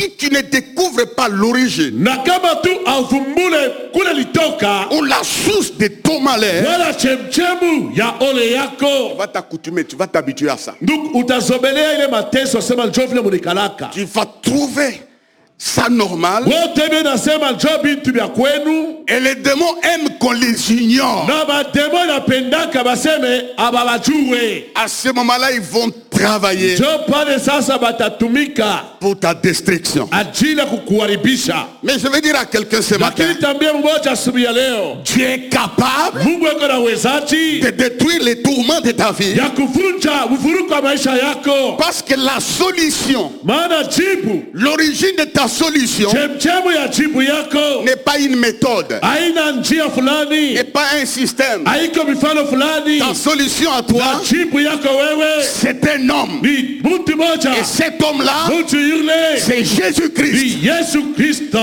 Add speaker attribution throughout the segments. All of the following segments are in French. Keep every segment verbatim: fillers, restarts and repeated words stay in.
Speaker 1: si tu ne découvres pas l'origine
Speaker 2: na kama tu auvumbule kule litoka
Speaker 1: ou la source de ton malheur,
Speaker 2: wala chemchemu ya ole yako,
Speaker 1: tu vas t'accoutumer, tu vas t'habituer à ça.
Speaker 2: ndugu utazobelea ile mateso, sema njoo vile munikalaka.
Speaker 1: Tu vas trouver ça normal.
Speaker 2: Wote bien nasema njoo bintu bya kwenu.
Speaker 1: Et les démons aiment qu'on les ignore.
Speaker 2: Na ba demo napendaka baseme ababajue.
Speaker 1: À ce moment-là, ils vont travailler
Speaker 2: Njoo pale sasa batatumika
Speaker 1: pour ta destruction.
Speaker 2: ajili ya kukuharibisha.
Speaker 1: Mais je vais dire à quelqu'un ce matin,
Speaker 2: Lakini tambia mmoja asubuhi ya leo,
Speaker 1: tu es capable
Speaker 2: Mungu yuko na uwezaji
Speaker 1: de détruire les tourments de ta vie.
Speaker 2: ya kuvunja uvuruko wa maisha yako.
Speaker 1: Parce que la solution,
Speaker 2: Maana jibu,
Speaker 1: l'origine de ta solution
Speaker 2: chemchemu ya jibu yako
Speaker 1: n'est pas une méthode,
Speaker 2: haina njia fulani,
Speaker 1: n'est pas un système.
Speaker 2: haiko mifano fulani.
Speaker 1: Ta solution à toi,
Speaker 2: Na jibu yako wewe
Speaker 1: c'est un homme.
Speaker 2: ni mtu moja,
Speaker 1: Et cet homme-là,
Speaker 2: mtu yule
Speaker 1: c'est Jésus-Christ.
Speaker 2: ni Yesu Kristo.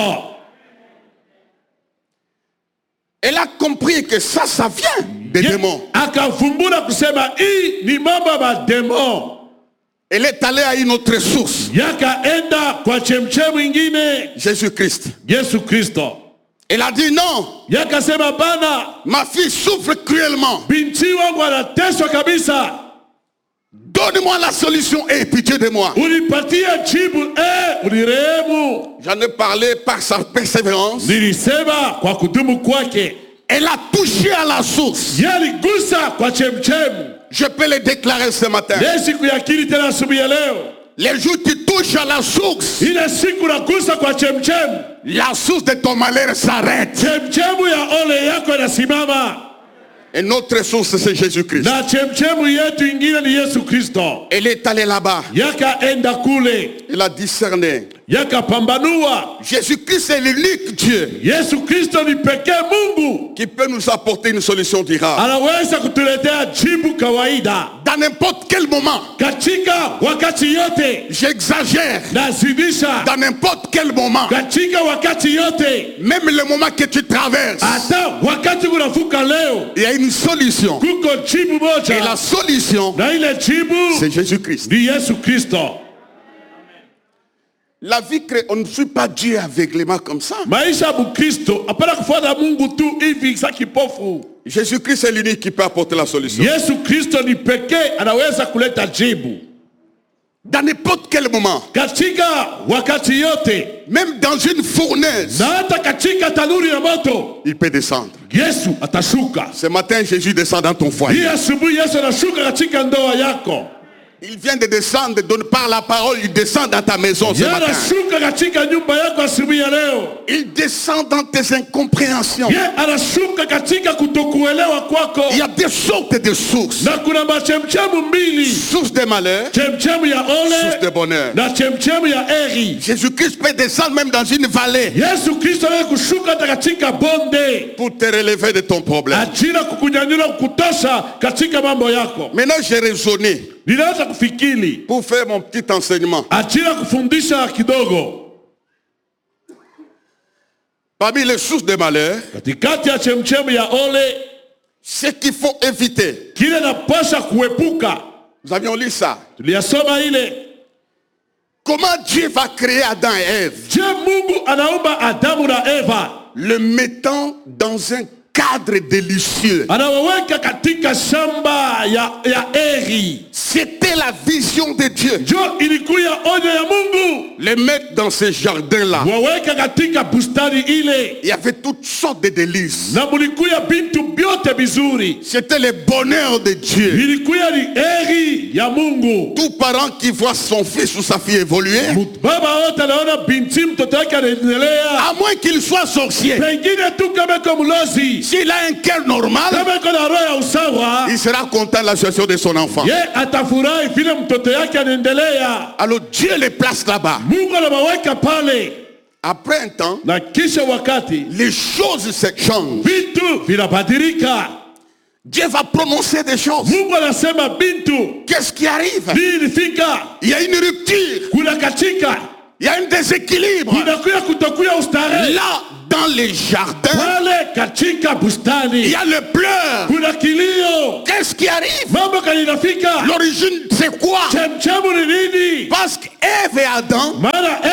Speaker 1: Elle a compris que ça, ça vient des
Speaker 2: Ye-
Speaker 1: démons.
Speaker 2: akavumbula kusema hii ni mambo ya mademo.
Speaker 1: Elle est allée à une autre source,
Speaker 2: Yakaenda kwa chemchemu ingine,
Speaker 1: Jésus-Christ.
Speaker 2: Yesu Kristo.
Speaker 1: Elle a dit non,
Speaker 2: Yakasema bana,
Speaker 1: ma fille souffre cruellement.
Speaker 2: binti wangu anateswa kabisa,
Speaker 1: Donne-moi la solution et pitié de moi.
Speaker 2: unipatie jibu, eh, unirehemu.
Speaker 1: J'en ai parlé par sa persévérance.
Speaker 2: Nilisema kwa kudumu kwake,
Speaker 1: Elle a touché à la source.
Speaker 2: yaligusa kwa chemchemu.
Speaker 1: Je peux le déclarer ce matin.
Speaker 2: Leo siku ya kili tena asubuhi ya leo,
Speaker 1: Les jours tu touches à la source,
Speaker 2: ile siku nagusa kwa chemchemu,
Speaker 1: la source de ton malheur s'arrête.
Speaker 2: chemchemu ya ole yako inasimama.
Speaker 1: Et notre source, c'est Jésus-Christ.
Speaker 2: Na chemchemu yetu ingine ni Yesu Kristo.
Speaker 1: Elle est allée là-bas.
Speaker 2: Yakaenda kule,
Speaker 1: Elle a discerné.
Speaker 2: yakapambanua.
Speaker 1: Jésus-Christ est l'unique Dieu
Speaker 2: Yesu Kristo ni pekee Mungu
Speaker 1: qui peut nous apporter une solution durable.
Speaker 2: anaweza kutuletea jibu kawaida
Speaker 1: Dans n'importe quel moment,
Speaker 2: katika wakati yote.
Speaker 1: j'exagère,
Speaker 2: Nazidisha
Speaker 1: dans n'importe quel moment,
Speaker 2: katika wakati yote,
Speaker 1: même le moment que tu traverses,
Speaker 2: hata wakati unavuka leo,
Speaker 1: il y a une solution.
Speaker 2: kuko jibu
Speaker 1: Et la
Speaker 2: moja,
Speaker 1: solution,
Speaker 2: na ile jibu
Speaker 1: c'est Jésus-Christ.
Speaker 2: ni Yesu Kristo.
Speaker 1: La vie créée, on ne suit pas Dieu aveuglément comme ça.
Speaker 2: Maisha ya Mkristo hapana kufuata Mungu tu hivi sa kipofu.
Speaker 1: Jésus-Christ est l'unique qui peut apporter la solution.
Speaker 2: Yesu Kristo ni pekee anaweza kuleta jibu
Speaker 1: Dans n'importe quel moment,
Speaker 2: katika wakati yote,
Speaker 1: même dans une fournaise,
Speaker 2: na hata katika tanuri ya moto
Speaker 1: il peut descendre.
Speaker 2: Yesu atashuka.
Speaker 1: Ce matin, Jésus descend dans ton
Speaker 2: Hii
Speaker 1: foyer.
Speaker 2: asubuhi Yesu anashuka katika ndoa yako.
Speaker 1: Il vient de descendre, de par la parole, il descend dans ta maison ce
Speaker 2: Yeye
Speaker 1: matin.
Speaker 2: anashuka katika nyumba yako asubuhi ya leo.
Speaker 1: Il descend dans tes incompréhensions.
Speaker 2: Yeye anashuka katika kutokuelewa kwako.
Speaker 1: Il y a des sortes de sources.
Speaker 2: Na kuna machemchemu mbili,
Speaker 1: Source de malheur,
Speaker 2: chemchemu ya
Speaker 1: source de
Speaker 2: ole
Speaker 1: bonheur.
Speaker 2: na chemchemu ya eri.
Speaker 1: Jésus-Christ peut descendre même dans une vallée
Speaker 2: Yesu Kristo anaweza kushuka hata katika bonde
Speaker 1: pour te relever de ton problème.
Speaker 2: ajili ya kukunyanyua kutosha katika mambo yako.
Speaker 1: Maintenant, j'ai raisonné
Speaker 2: Ninaanza kufikiri
Speaker 1: pour faire mon petit enseignement.
Speaker 2: ajili ya kufundisha kidogo.
Speaker 1: Parmi les sources de malheur,
Speaker 2: Katikati ya chemchemu ya ole,
Speaker 1: ce qu'il faut éviter.
Speaker 2: kile napasha kuepuka,
Speaker 1: Nous avions lu ça.
Speaker 2: tuliyasoma ile.
Speaker 1: Comment Dieu va créer Adam et Ève,
Speaker 2: Je Mungu anaumba Adamu na Eva,
Speaker 1: le mettant dans un cadre délicieux.
Speaker 2: anawaweka katika shamba ya, ya eri.
Speaker 1: C'était la vision de Dieu.
Speaker 2: Jo ilikuya onyo ya Mungu,
Speaker 1: Les mettre dans ce jardin-là.
Speaker 2: waweka katika bustani ile,
Speaker 1: Il y avait toutes sortes de délices.
Speaker 2: na mulikuya bintu byote bizuri.
Speaker 1: C'était le bonheur de Dieu.
Speaker 2: Ilikuya ni eri ya Mungu.
Speaker 1: Tout parent qui voit son fils ou sa fille évoluer,
Speaker 2: Baba wote anaona binti mtoto wake anaendelea,
Speaker 1: à moins qu'il soit sorcier,
Speaker 2: pengine tu kama iko mlozi,
Speaker 1: s'il a un cœur normal,
Speaker 2: kama iko na roho ya usawa,
Speaker 1: il sera content de la situation de son enfant.
Speaker 2: ye atafurahi vile mtoto yake anaendelea.
Speaker 1: Alors Dieu les place là-bas.
Speaker 2: Mungu anawaweka pale,
Speaker 1: Après un temps,
Speaker 2: na kisha wakati
Speaker 1: les choses se changent.
Speaker 2: vitu vinabadilika.
Speaker 1: Dieu va prononcer des choses.
Speaker 2: Mungu anasema bintu
Speaker 1: Qu'est-ce qui arrive?
Speaker 2: vilifika,
Speaker 1: Il y a une rupture.
Speaker 2: kuna katika,
Speaker 1: Il y a un déséquilibre.
Speaker 2: kunakuya kutokuya ustarehe
Speaker 1: Là, dans les jardins,
Speaker 2: pale katika
Speaker 1: il
Speaker 2: bustani,
Speaker 1: y a le pleur.
Speaker 2: kuna kilio.
Speaker 1: Qu'est-ce qui arrive?
Speaker 2: Mambo kalinafika,
Speaker 1: L'origine, c'est quoi?
Speaker 2: chemchemu ni nini?
Speaker 1: Parce qu'Ève et Adam
Speaker 2: Maana Eva na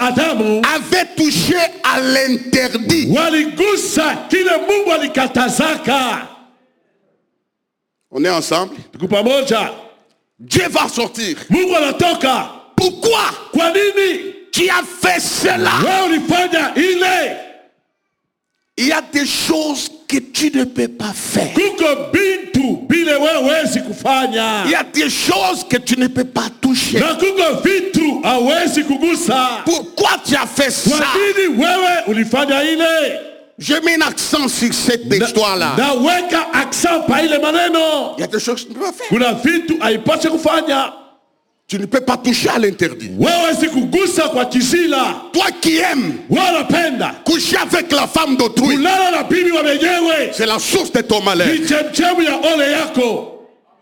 Speaker 2: Adamu
Speaker 1: avaient touché à l'interdit.
Speaker 2: waligusa kile Mungu alikatazaka.
Speaker 1: On est ensemble?
Speaker 2: Tuko pamoja.
Speaker 1: Dieu va sortir.
Speaker 2: Mungu anatoka.
Speaker 1: Pourquoi
Speaker 2: Kwa nini
Speaker 1: tu as fait cela?
Speaker 2: wewe ulifanya ile?
Speaker 1: Il y a des choses que tu ne peux pas faire.
Speaker 2: Kuko bintu bile wewe wezi kufanya.
Speaker 1: Il y a des choses que tu ne peux pas toucher.
Speaker 2: Na kuko vitu hawezi kugusa.
Speaker 1: Pourquoi tu as fait
Speaker 2: Kwa
Speaker 1: ça?
Speaker 2: nini wewe ulifanya ile?
Speaker 1: Je mets un accent sur cette histoire-là.
Speaker 2: Naweka accent pa ile maneno.
Speaker 1: Il y a des choses que tu ne peux pas faire.
Speaker 2: Kuna vitu haipaswi kufanya.
Speaker 1: Tu ne peux pas toucher à l'interdit.
Speaker 2: Wewe si kugusa kwa kizila.
Speaker 1: Toi qui aimes
Speaker 2: Wewe unapenda
Speaker 1: coucher avec la femme d'autrui,
Speaker 2: kulala na bibi wa wenyewe.
Speaker 1: c'est la source de ton malheur.
Speaker 2: Ni chemchemu ya ole yako.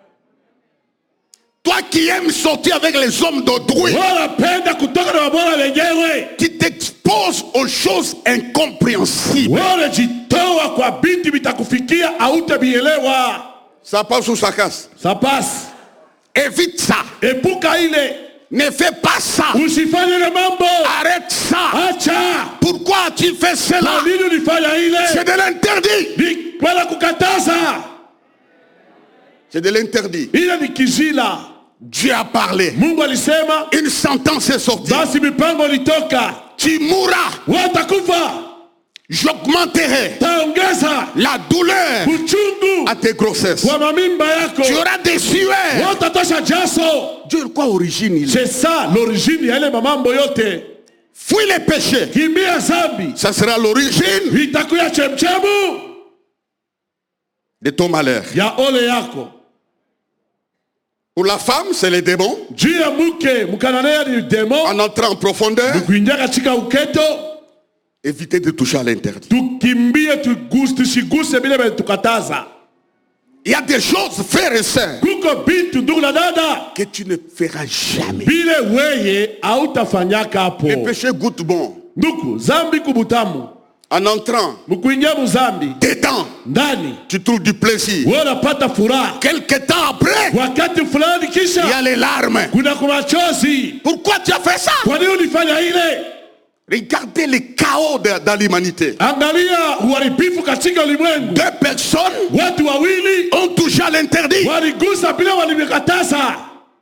Speaker 1: Toi qui aimes sortir avec les hommes d'autrui,
Speaker 2: Wewe unapenda kutoka na wabora wenyewe.
Speaker 1: qui t'expose aux choses incompréhensibles.
Speaker 2: Wewe unajitoa kwa binti vitakufikia hautabielewa.
Speaker 1: Ça passe ou ça casse?
Speaker 2: Ça passe.
Speaker 1: Évite ça.
Speaker 2: Epuka ile.
Speaker 1: Ne fais pas ça.
Speaker 2: Usifanye ile mambo.
Speaker 1: Arrête ça.
Speaker 2: Acha.
Speaker 1: Pourquoi tu fais cela?
Speaker 2: Kwa nini ulifanya ile?
Speaker 1: C'est de l'interdit.
Speaker 2: Ni wala kukataza.
Speaker 1: C'est de l'interdit.
Speaker 2: Ile ni kizila.
Speaker 1: Dieu a parlé.
Speaker 2: Mungu alisema,
Speaker 1: Une sentence est sortie.
Speaker 2: basi mipango litoka.
Speaker 1: Tu mourras.
Speaker 2: Watakufa.
Speaker 1: J'augmenterai
Speaker 2: Taongeza
Speaker 1: la douleur
Speaker 2: uchungu
Speaker 1: à tes grossesses.
Speaker 2: kwa mamimba yako.
Speaker 1: Tu auras des sueurs.
Speaker 2: Watatosha jaso.
Speaker 1: Dieu, quoi origine il est?
Speaker 2: C'est ça l'origine ya ile mamambo yote.
Speaker 1: Fuis les péchés.
Speaker 2: Kimbia zambi.
Speaker 1: Ça sera l'origine
Speaker 2: Itakuya chemchemu
Speaker 1: de ton malheur.
Speaker 2: ya ole yako.
Speaker 1: Pour la femme, c'est les démons.
Speaker 2: Juu ya mke mkananea ni demo.
Speaker 1: En entrant en profondeur,
Speaker 2: Kuingia katika uketo.
Speaker 1: éviter de toucher à l'interdit.
Speaker 2: Tukimbie tuguse tusiguse bila tukataza.
Speaker 1: Il y a des choses, frères et sœurs,
Speaker 2: Kuko bintu ndugu na dada.
Speaker 1: que tu ne feras jamais.
Speaker 2: Bile weye hautafanyaka hapo.
Speaker 1: Le péché goûte bon.
Speaker 2: Ndugu, zambi kubutamu.
Speaker 1: En entrant
Speaker 2: Mkuingia muzambi.
Speaker 1: dedans,
Speaker 2: Ndani.
Speaker 1: tu trouves du plaisir.
Speaker 2: Wewe unapata furaha.
Speaker 1: Quelque temps après,
Speaker 2: Wakati fulani
Speaker 1: il y
Speaker 2: kisha
Speaker 1: a les larmes.
Speaker 2: kuna kumachozi.
Speaker 1: Pourquoi tu as fait ça?
Speaker 2: Kwa nini ulifanya ile?
Speaker 1: Regardez le chaos de- dans l'humanité.
Speaker 2: Angalia uharibifu katika ulimwengu.
Speaker 1: Deux personnes
Speaker 2: Watu wawili
Speaker 1: ont touché à l'interdit.
Speaker 2: waligusa bila walimekataza.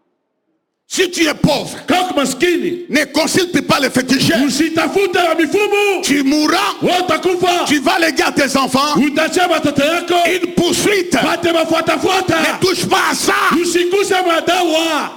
Speaker 1: Si tu es pauvre,
Speaker 2: Kama maskini,
Speaker 1: ne consulte pas les féticheurs.
Speaker 2: usitafute na mifumu.
Speaker 1: Tu mourras,
Speaker 2: Watakufa.
Speaker 1: tu vas léguer à tes enfants
Speaker 2: Utachia watoto yako.
Speaker 1: une poursuite.
Speaker 2: Pate mafuata
Speaker 1: Ne
Speaker 2: fuata.
Speaker 1: touche pas à ça.
Speaker 2: Usiguse madawa.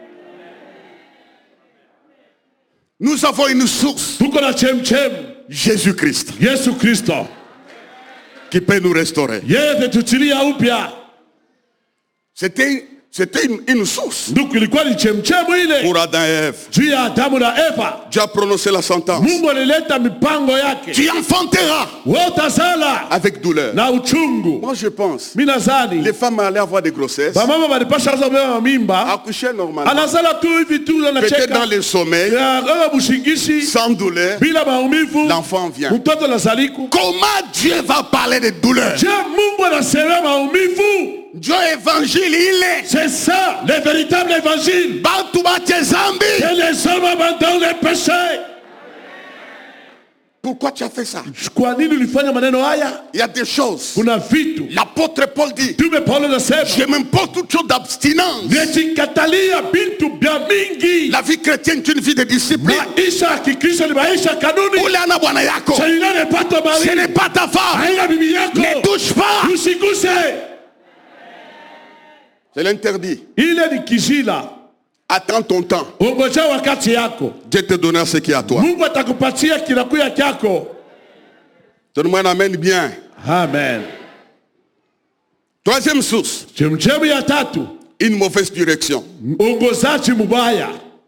Speaker 1: Nous avons une source,
Speaker 2: Tuko na chemchem.
Speaker 1: Jésus-Christ,
Speaker 2: Yesu Kristo.
Speaker 1: qui peut nous restaurer.
Speaker 2: Yeye atatuchilia upya.
Speaker 1: C'était, c'était une, une source
Speaker 2: Ndugu, ilikuwa ni chemchemu ile.
Speaker 1: pour Adam et Ève.
Speaker 2: Juu ya Adamu na Eva.
Speaker 1: Dieu a prononcé la sentence.
Speaker 2: Mungu alileta mipango yake.
Speaker 1: Tu enfanteras
Speaker 2: Wewe utazala
Speaker 1: avec douleur.
Speaker 2: na uchungu.
Speaker 1: Moi, je pense,
Speaker 2: Mimi nadhani
Speaker 1: les femmes allaient avoir des grossesses,
Speaker 2: bamama walipasha anza kubeba mimba.
Speaker 1: accoucher normalement,
Speaker 2: Anazala tu hivi tu
Speaker 1: peut-être dans
Speaker 2: anacheka.
Speaker 1: le sommeil,
Speaker 2: Ya kama bushingishi
Speaker 1: sans douleur,
Speaker 2: bila maumivu.
Speaker 1: l'enfant vient.
Speaker 2: Mtoto anazaliku.
Speaker 1: Comment Dieu va parler de douleur?
Speaker 2: Je Mungu anasema maumivu.
Speaker 1: Dieu évangile, il est.
Speaker 2: C'est ça, le véritable évangile.
Speaker 1: Bantu bache zambi.
Speaker 2: Que les hommes abandonnent les péchés.
Speaker 1: Pourquoi tu as fait ça?
Speaker 2: Kwa nini ulifanya maneno haya?
Speaker 1: Il y a des choses.
Speaker 2: Kuna vitu.
Speaker 1: L'apôtre Paul dit,
Speaker 2: Tume Paulo anasema,
Speaker 1: je m'impose toute chose d'abstinence.
Speaker 2: nimejikatalia vitu vya mingi.
Speaker 1: La vie chrétienne est une vie de discipline.
Speaker 2: Maisha ya Kikristo ni maisha ya kanuni.
Speaker 1: Ule ana bwana yako.
Speaker 2: Shalina ne pato
Speaker 1: Ce
Speaker 2: mali.
Speaker 1: n'est pas ta femme.
Speaker 2: Haina bibi yako.
Speaker 1: Ne touche pas.
Speaker 2: Usiguse.
Speaker 1: C'est l'interdit.
Speaker 2: Ile ni kizila.
Speaker 1: Attends ton temps.
Speaker 2: Ongoja wakati yako.
Speaker 1: Dieu te donnera ce qui est à toi.
Speaker 2: Mungu atakupatia kinakuya kyako.
Speaker 1: Donne-moi un amen bien.
Speaker 2: Amen.
Speaker 1: Troisième source,
Speaker 2: Chemchemu ya tatu.
Speaker 1: une mauvaise direction.
Speaker 2: Ongozaji mubaya.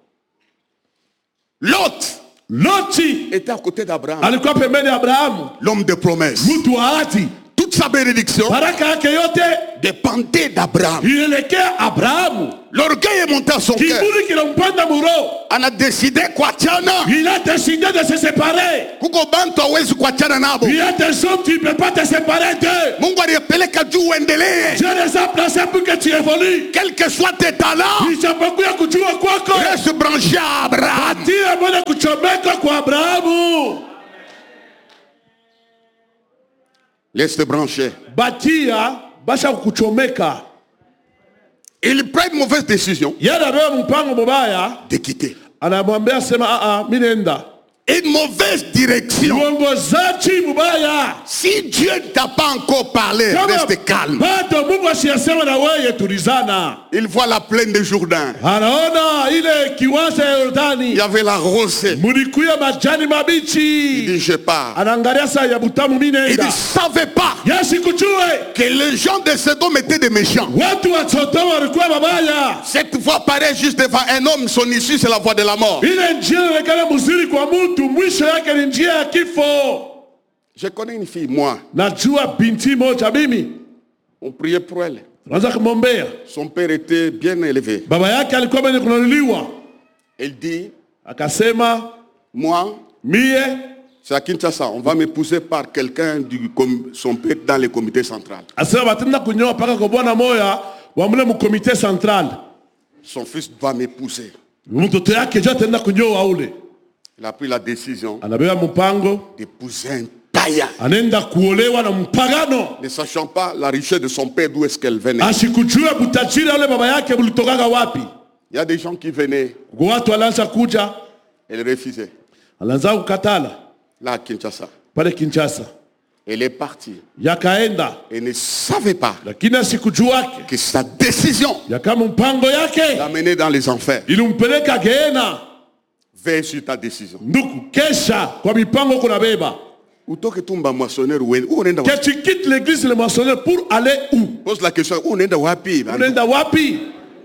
Speaker 1: Lot
Speaker 2: Loti
Speaker 1: était à côté d'Abraham,
Speaker 2: alikuwa pembeni ya Abrahamu.
Speaker 1: l'homme de promesse.
Speaker 2: Mtu wa ahadi.
Speaker 1: Toute sa bénédiction
Speaker 2: baraka yake yote
Speaker 1: dépendait d'Abraham.
Speaker 2: ilielekea Abrahamu.
Speaker 1: L'orgueil est monté à son cœur.
Speaker 2: Kiburi kinampanda muro.
Speaker 1: On a décidé kuachana.
Speaker 2: Il a décidé de se séparer.
Speaker 1: Kuko bantu hawezi kuachana nabo.
Speaker 2: Il y a des hommes, tu ne peux pas te séparer d'eux.
Speaker 1: Mungu aliyepeleka juu uendelee.
Speaker 2: Dieu les a placés pour que tu évolues.
Speaker 1: Quel que soit tes talents,
Speaker 2: Isipokuwa kujua kwako.
Speaker 1: reste branché à Abraham.
Speaker 2: Tia mbona kuchomeka kwa Abrahamu.
Speaker 1: Laisse branché.
Speaker 2: Batia basha kuchomeka.
Speaker 1: Il prend une mauvaise décision
Speaker 2: Yeye ndio mpango mbaya.
Speaker 1: de quitter.
Speaker 2: Anamwambia sema a a mimi nenda.
Speaker 1: Une mauvaise direction.
Speaker 2: Uongozaji mbaya.
Speaker 1: Si Dieu ne t'a pas encore parlé, reste calme.
Speaker 2: Bado Mungu asiyasema na wewe tulizana.
Speaker 1: Il voit la plaine de Jourdain.
Speaker 2: Anaona ile kiwanja ya Yordani.
Speaker 1: Il y avait la rosée.
Speaker 2: Mulikuya majani mabichi.
Speaker 1: Il dit je pars.
Speaker 2: Anaangalia saa ya butamu mimi
Speaker 1: Il
Speaker 2: nenda.
Speaker 1: ne savait pas
Speaker 2: Yesu kujue
Speaker 1: que les gens de Sodome étaient des méchants.
Speaker 2: watu wa Sodoma walikuwa mabaya.
Speaker 1: Cette voie paraît juste devant un homme, son issue c'est la voie de la mort.
Speaker 2: Ile njia inaonekana mzuri kwa mtu, mwisho yake ni njia ya kifo.
Speaker 1: Je connais une fille, moi.
Speaker 2: Najua binti moja mimi.
Speaker 1: On priait pour elle.
Speaker 2: Tunaanza kumwombea.
Speaker 1: Son père était bien élevé.
Speaker 2: Baba yake alikuwa mwenye kununuliwa.
Speaker 1: Elle dit,
Speaker 2: Akasema,
Speaker 1: moi,
Speaker 2: mie
Speaker 1: c'est à Kinshasa, on va m'épouser par quelqu'un du com- son père dans le comité central.
Speaker 2: asema batenda kunyoa paka kwa bwana moya wa mle mu comité central.
Speaker 1: Son fils va m'épouser.
Speaker 2: Mtoto yake je atenda kunyoa ule.
Speaker 1: Il a pris la décision
Speaker 2: Anabeba mpango,
Speaker 1: d'épouser un païen.
Speaker 2: anaenda kuolewa na mpagano.
Speaker 1: Ne sachant pas la richesse de son père, d'où est-ce qu'elle venait.
Speaker 2: Asikujua butajiri ule baba yake bulitokaga wapi.
Speaker 1: Il y a des gens qui venaient,
Speaker 2: Kwa watu walianza kuja,
Speaker 1: elle refusait.
Speaker 2: alianza kukatala
Speaker 1: Là à Kinshasa.
Speaker 2: pale Kinshasa.
Speaker 1: Elle est partie.
Speaker 2: Yakaenda,
Speaker 1: Elle ne savait pas
Speaker 2: lakini asikujua yake
Speaker 1: que sa décision
Speaker 2: yakama mpango yake
Speaker 1: l'amenait dans les enfers.
Speaker 2: ilimpeleka Geena.
Speaker 1: Veille sur ta décision.
Speaker 2: Ndugu, kesha kwa mipango kuna beba.
Speaker 1: Utoke tumba moissonneur ou où on est
Speaker 2: Que tu quittes l'église le moissonneur pour aller où?
Speaker 1: pose la question où on est wapi?
Speaker 2: Unaenda wapi?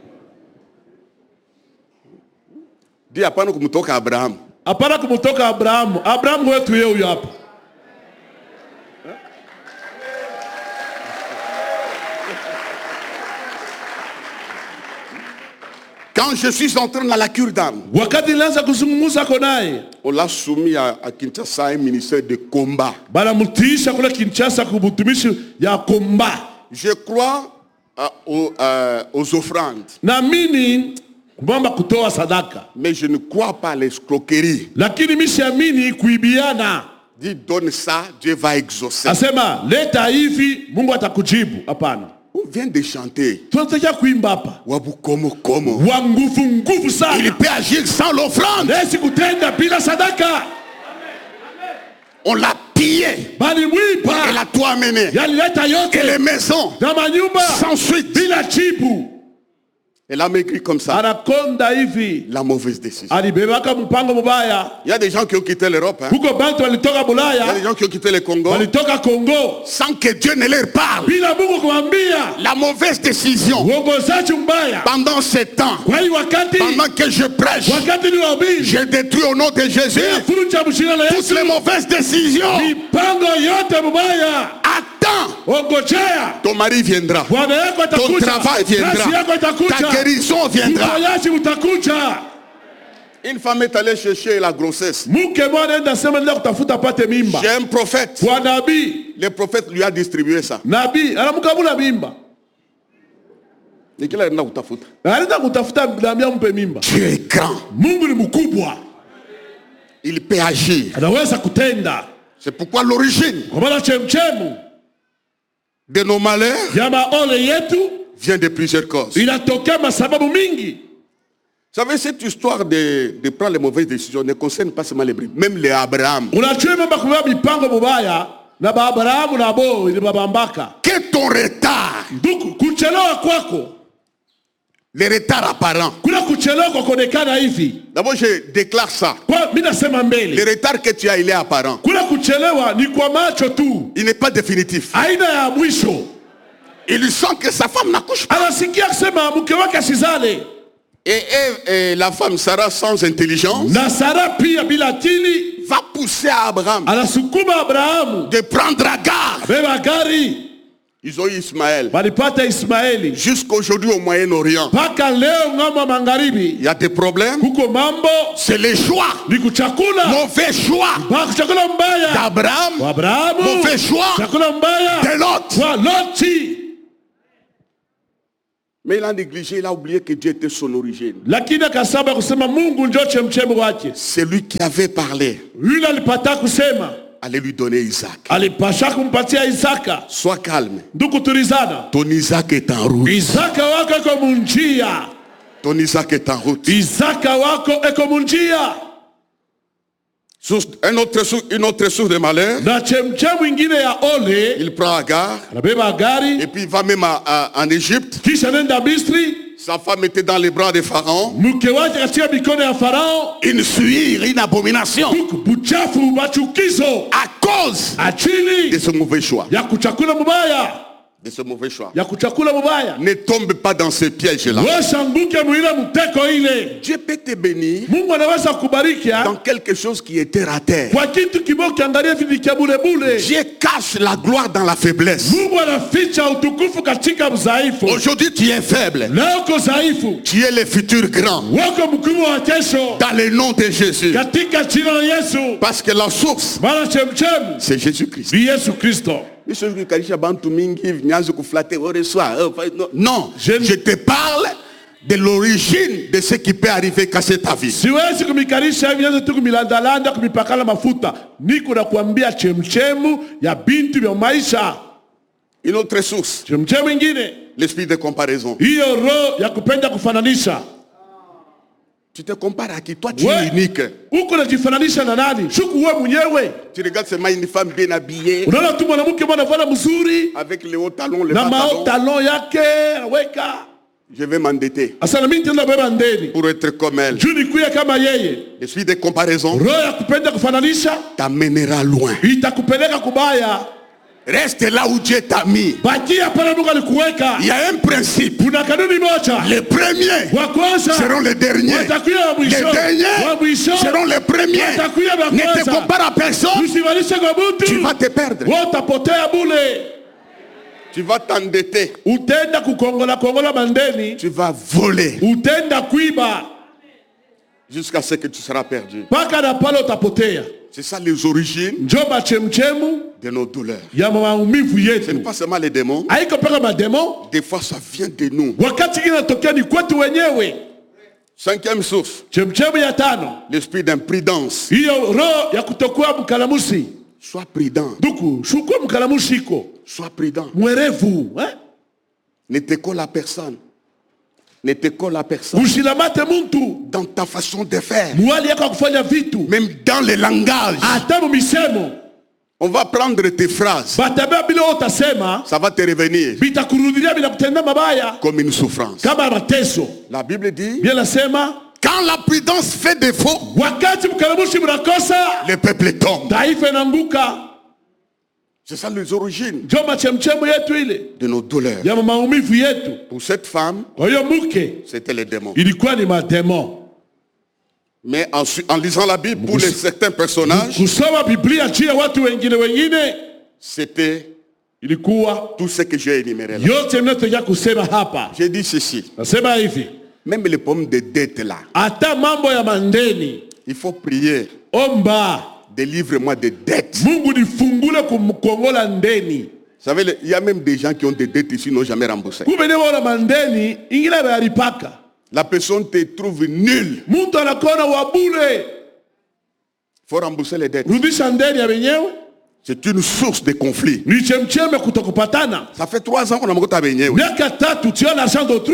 Speaker 1: Dis hapana kumtoka Abraham.
Speaker 2: Hapana kumtoka Abrahamu. Abrahamu wetu yeye huyo hapa.
Speaker 1: Quand je suis entré dans la cure d'âme,
Speaker 2: Wakati nilianza kuzungumza naye,
Speaker 1: on l'a soumis à, à Kinshasa un ministère de combat.
Speaker 2: bana mtiisha kule Kinshasa kubutumishi ya komba.
Speaker 1: Je crois à- aux, euh, aux offrandes,
Speaker 2: Naamini kumamba kutoa sadaka.
Speaker 1: mais je ne crois pas à l'escroquerie.
Speaker 2: Lakini mimi siamini kuibiana.
Speaker 1: Dis donne ça, Dieu va exaucer.
Speaker 2: Asema leta hivi Mungu atakujibu. Hapana.
Speaker 1: On vient de chanter.
Speaker 2: Tunataka kuimba hapa.
Speaker 1: Wabu komo komo.
Speaker 2: Wa nguvu nguvu
Speaker 1: Il
Speaker 2: sana.
Speaker 1: peut agir sans l'offrande.
Speaker 2: Nesi kutenda bila sadaka.
Speaker 1: On l'a pillé.
Speaker 2: Bali
Speaker 1: Et
Speaker 2: mwiba.
Speaker 1: l'a tout amené.
Speaker 2: Yalileta
Speaker 1: Et
Speaker 2: yote.
Speaker 1: les maisons,
Speaker 2: Na manyumba.
Speaker 1: sans suite.
Speaker 2: Bila jibu.
Speaker 1: Elle a maigri comme ça.
Speaker 2: Anakonda hivi.
Speaker 1: La mauvaise décision.
Speaker 2: Alibebaka mpango mubaya.
Speaker 1: Il y a des gens qui ont quitté l'Europe. Hein.
Speaker 2: Huko bantu walitoka
Speaker 1: Il y a
Speaker 2: Bulaya.
Speaker 1: des gens qui ont quitté le Congo
Speaker 2: Walitoka Kongo.
Speaker 1: sans que Dieu ne leur parle.
Speaker 2: Bila Mungu kumwambia.
Speaker 1: La mauvaise décision
Speaker 2: Uongozaji mbaya.
Speaker 1: pendant ce temps,
Speaker 2: Kwa hiyo wakati.
Speaker 1: pendant que je prêche,
Speaker 2: Wakati ni wahubiri.
Speaker 1: je détruis au nom de Jésus
Speaker 2: Funja mshina la
Speaker 1: toutes
Speaker 2: Yesu.
Speaker 1: les mauvaises décisions.
Speaker 2: Mipango yote mubaya.
Speaker 1: Attends,
Speaker 2: Ongojea.
Speaker 1: ton mari viendra,
Speaker 2: Bwana yako
Speaker 1: ton
Speaker 2: atakuja.
Speaker 1: travail
Speaker 2: Kazi
Speaker 1: viendra,
Speaker 2: yako
Speaker 1: ta
Speaker 2: itakuja.
Speaker 1: guérison viendra.
Speaker 2: Uponyaji utakuja.
Speaker 1: Une femme est allée chercher la grossesse.
Speaker 2: Mke mwana enda sema nenda kutafuta pate mimba.
Speaker 1: J'ai un prophète.
Speaker 2: Kwa nabii.
Speaker 1: Le prophète lui a distribué ça.
Speaker 2: Nabii anamkabula mimba.
Speaker 1: Et qu'il a enda kutafuta.
Speaker 2: Anaenda kutafuta naambia mpe mimba.
Speaker 1: Dieu est grand.
Speaker 2: Mungu ni mkubwa.
Speaker 1: Il peut agir.
Speaker 2: Anaweza kutenda.
Speaker 1: C'est pourquoi l'origine
Speaker 2: Kwa maana chemchemu
Speaker 1: de nos malheurs
Speaker 2: ya maole yetu
Speaker 1: vient de plusieurs causes. Vous
Speaker 2: inatokea masababu mingi.
Speaker 1: savez, cette histoire de, de prendre les mauvaises décisions ne concerne pas seulement les brebis, même les Abraham.
Speaker 2: Unajua mambo kubeba mipango mubaya na ba Abrahamu na bo ili babambaka.
Speaker 1: Que ton retard,
Speaker 2: Ndugu, kuchelewa kwako,
Speaker 1: les retards apparents.
Speaker 2: kuna kuchelewa kwa kuonekana hivi.
Speaker 1: D'abord, je déclare ça.
Speaker 2: Kwa mimi nasema
Speaker 1: Le
Speaker 2: mbele.
Speaker 1: retard que tu as, il est apparent.
Speaker 2: Kuna kuchelewa ni kwa macho tu.
Speaker 1: Il n'est pas définitif.
Speaker 2: Aina ya mwisho.
Speaker 1: Il sent que sa femme n'accouche pas.
Speaker 2: Anasikia kusema mke wake asizale.
Speaker 1: Et, et, et la femme Sarah sans intelligence
Speaker 2: na Sara pia bila akili
Speaker 1: va pousser à Abraham
Speaker 2: anasukuma Abrahamu
Speaker 1: de prendre Agar.
Speaker 2: beba gari.
Speaker 1: Ils ont eu Ismaël.
Speaker 2: Walipata Ismaeli.
Speaker 1: Jusqu'aujourd'hui au Moyen-Orient,
Speaker 2: Paka leo ng'ambo magharibi
Speaker 1: il y a des problèmes.
Speaker 2: kuko mambo
Speaker 1: C'est les choix.
Speaker 2: ni kuchakula.
Speaker 1: Mauvais choix
Speaker 2: Ba kuchakula mbaya
Speaker 1: d'Abraham.
Speaker 2: wa Abrahamu.
Speaker 1: Mauvais choix
Speaker 2: Chakula mbaya
Speaker 1: de Lot.
Speaker 2: wa Loti.
Speaker 1: Mais il a négligé, il a oublié que Dieu était son origine.
Speaker 2: Lakini akasaba kusema Mungu ndio chemchemi wake.
Speaker 1: C'est lui qui avait parlé.
Speaker 2: Yule alipata kusema
Speaker 1: Allez lui donner Isaac.
Speaker 2: alipasha kumpatia Isaka.
Speaker 1: Sois calme.
Speaker 2: Ndugu tulizana.
Speaker 1: Ton Isaac est en route.
Speaker 2: Isaka wako eko munjia.
Speaker 1: Ton Isaac est en route.
Speaker 2: Isaka wako eko munjia.
Speaker 1: Source, un autre, source- une autre source de malheur.
Speaker 2: Na chemchemu ingine ya ole.
Speaker 1: Il prend Agar.
Speaker 2: Anabeba gari.
Speaker 1: Et puis il va même à- à- en Égypte.
Speaker 2: Kisha nenda Misri.
Speaker 1: Sa femme était dans les bras de Pharaon.
Speaker 2: Mke wake katika mikono ya Farao.
Speaker 1: Une suire, une abomination.
Speaker 2: Huku buchafu machukizo.
Speaker 1: À cause
Speaker 2: Achini
Speaker 1: de ce mauvais choix.
Speaker 2: ya kuchakula mubaya.
Speaker 1: De ce mauvais choix.
Speaker 2: Ya kuchakula mubaya.
Speaker 1: Ne tombe pas dans ce piège-là.
Speaker 2: Washanguke mwile mteko ile.
Speaker 1: Dieu peut te bénir
Speaker 2: Mungu anaweza kubariki
Speaker 1: dans quelque chose qui est terre à terre.
Speaker 2: kwa kitu kimoja kiangalia vitu kia bure bure.
Speaker 1: Dieu cache la gloire dans la faiblesse.
Speaker 2: Mungu anaficha utukufu katika udhaifu.
Speaker 1: Aujourd'hui tu es faible.
Speaker 2: Leo uko dhaifu.
Speaker 1: Tu es le futur grand.
Speaker 2: Wako mkubwa wa kesho.
Speaker 1: Dans le nom de Jésus.
Speaker 2: Katika jina la Yesu.
Speaker 1: Parce que la source,
Speaker 2: Mara chemchem
Speaker 1: c'est Jésus-Christ.
Speaker 2: ni Yesu Kristo.
Speaker 1: Non,
Speaker 2: Je-
Speaker 1: je te parle de l'origine de ce qui peut arriver casser ta vie.
Speaker 2: Siwezi kumikarisha hivi nyanzo tu kumilandalanda kumipakala mafuta. Niko na kuambia chemchemu ya bintu vya maisha.
Speaker 1: Une autre source,
Speaker 2: Chemchemu ingine.
Speaker 1: l'esprit de comparaison.
Speaker 2: Hiyo roho ya kupenda kufananisha.
Speaker 1: Tu te compares à qui? Toi, tu
Speaker 2: Ouais.
Speaker 1: es unique.
Speaker 2: Uko najifananisha na nani? Shuku wewe mwenyewe.
Speaker 1: Tu regardes seulement une femme bien habillée,
Speaker 2: Unaona tu mwanamke mwanavana mzuri
Speaker 1: avec les hauts talons, les
Speaker 2: na
Speaker 1: bas
Speaker 2: mao
Speaker 1: talons.
Speaker 2: talon yake anaweka.
Speaker 1: Je vais m'endetter
Speaker 2: Asa na mimi nitaenda beba ndeni.
Speaker 1: pour être comme elle.
Speaker 2: Juu nikuye kama yeye.
Speaker 1: L'esprit de comparaison
Speaker 2: Roho ya kupenda kufananisha
Speaker 1: t'amènera loin.
Speaker 2: itakupeleka kubaya.
Speaker 1: Reste là où Dieu t'a mis.
Speaker 2: Bakia pale Mungu alikuweka.
Speaker 1: Il y a un principe.
Speaker 2: Kuna kanuni moja.
Speaker 1: Les premiers
Speaker 2: Wa kwanza
Speaker 1: seront les derniers.
Speaker 2: watakuya wa
Speaker 1: Les
Speaker 2: mwisho. Wa
Speaker 1: derniers
Speaker 2: mwisho
Speaker 1: seront les premiers.
Speaker 2: watakuya wa
Speaker 1: Ne te
Speaker 2: kwanza.
Speaker 1: compare à personne.
Speaker 2: Usivalishe kwa
Speaker 1: Tu
Speaker 2: mtu.
Speaker 1: vas te perdre.
Speaker 2: Wewe utapotea bule.
Speaker 1: Tu vas t'endetter.
Speaker 2: Utenda kukongola kongola mandeni.
Speaker 1: Tu vas voler
Speaker 2: Utenda kuiba.
Speaker 1: jusqu'à ce que tu seras perdu.
Speaker 2: Paka na pale utapotea.
Speaker 1: C'est ça les origines
Speaker 2: Njoba chemchemu
Speaker 1: de nos douleurs.
Speaker 2: ya maumivu
Speaker 1: Ce n'est
Speaker 2: yetu.
Speaker 1: pas seulement les démons.
Speaker 2: Haiko paka mademo.
Speaker 1: Des fois, ça vient de nous.
Speaker 2: Wakati inatokea ni kwetu wenyewe.
Speaker 1: Cinquième source,
Speaker 2: Chemchemu ya tano.
Speaker 1: l'esprit d'imprudence.
Speaker 2: Hiyo roho ya kutokuwa mkalamusi.
Speaker 1: Sois prudent.
Speaker 2: Duku, shukua mkalamusi iko.
Speaker 1: Sois prudent.
Speaker 2: Mwerevu, eh?
Speaker 1: Ne te colle à personne. Ne te colle à personne.
Speaker 2: Usilamate muntu.
Speaker 1: Dans ta façon de faire.
Speaker 2: Mwali yako ya kufanya vitu.
Speaker 1: Même dans le langage.
Speaker 2: Hata misemo.
Speaker 1: On va prendre tes phrases.
Speaker 2: Batabea bila utasema.
Speaker 1: Ça va te revenir
Speaker 2: Bitakurudilia bila kutenda mabaya.
Speaker 1: comme une souffrance.
Speaker 2: Kama mateso.
Speaker 1: La Bible dit,
Speaker 2: Bien nasema.
Speaker 1: quand la prudence fait défaut,
Speaker 2: Wakati mkalamusi mnakosa.
Speaker 1: le peuple tombe.
Speaker 2: Taifa inaanguka.
Speaker 1: C'est ça les origines
Speaker 2: Njoma chemchemu yetu ile.
Speaker 1: de nos douleurs.
Speaker 2: Ya maumivu yetu.
Speaker 1: Pour cette femme,
Speaker 2: Kwa hiyo mke.
Speaker 1: c'était les démons.
Speaker 2: Ilikuwa ni mademo.
Speaker 1: Mais en, su- en lisant la Bible, pour les, certains personnages,
Speaker 2: Kusoma Biblia juu ya watu wengine wengine.
Speaker 1: c'était
Speaker 2: Ilikuwa
Speaker 1: tout ce que j'ai énuméré là.
Speaker 2: yote mnatokea kusema hapa.
Speaker 1: J'ai dit ceci,
Speaker 2: Nasema hivi.
Speaker 1: même les pommes de dette là,
Speaker 2: Hata mambo ya mandeni.
Speaker 1: il faut prier,
Speaker 2: Omba.
Speaker 1: délivre-moi des dettes.
Speaker 2: Mungu nifungule kumkongola ndeni.
Speaker 1: Vous savez, il y a même des gens qui ont des dettes ici, n'ont jamais remboursé.
Speaker 2: Kumbe ne wala mandeni ingine bayalipaka.
Speaker 1: La personne te trouve nul.
Speaker 2: Mtu anakuona wa bure.
Speaker 1: Il faut rembourser les dettes.
Speaker 2: Rudisha ndeni ya wenyewe.
Speaker 1: C'est une source de conflit.
Speaker 2: Ni chemcheme kutokupatana.
Speaker 1: Ça fait trois ans qu'on a beaucoup travaillé.
Speaker 2: Miaka tatu tu as l'argent d'autrui.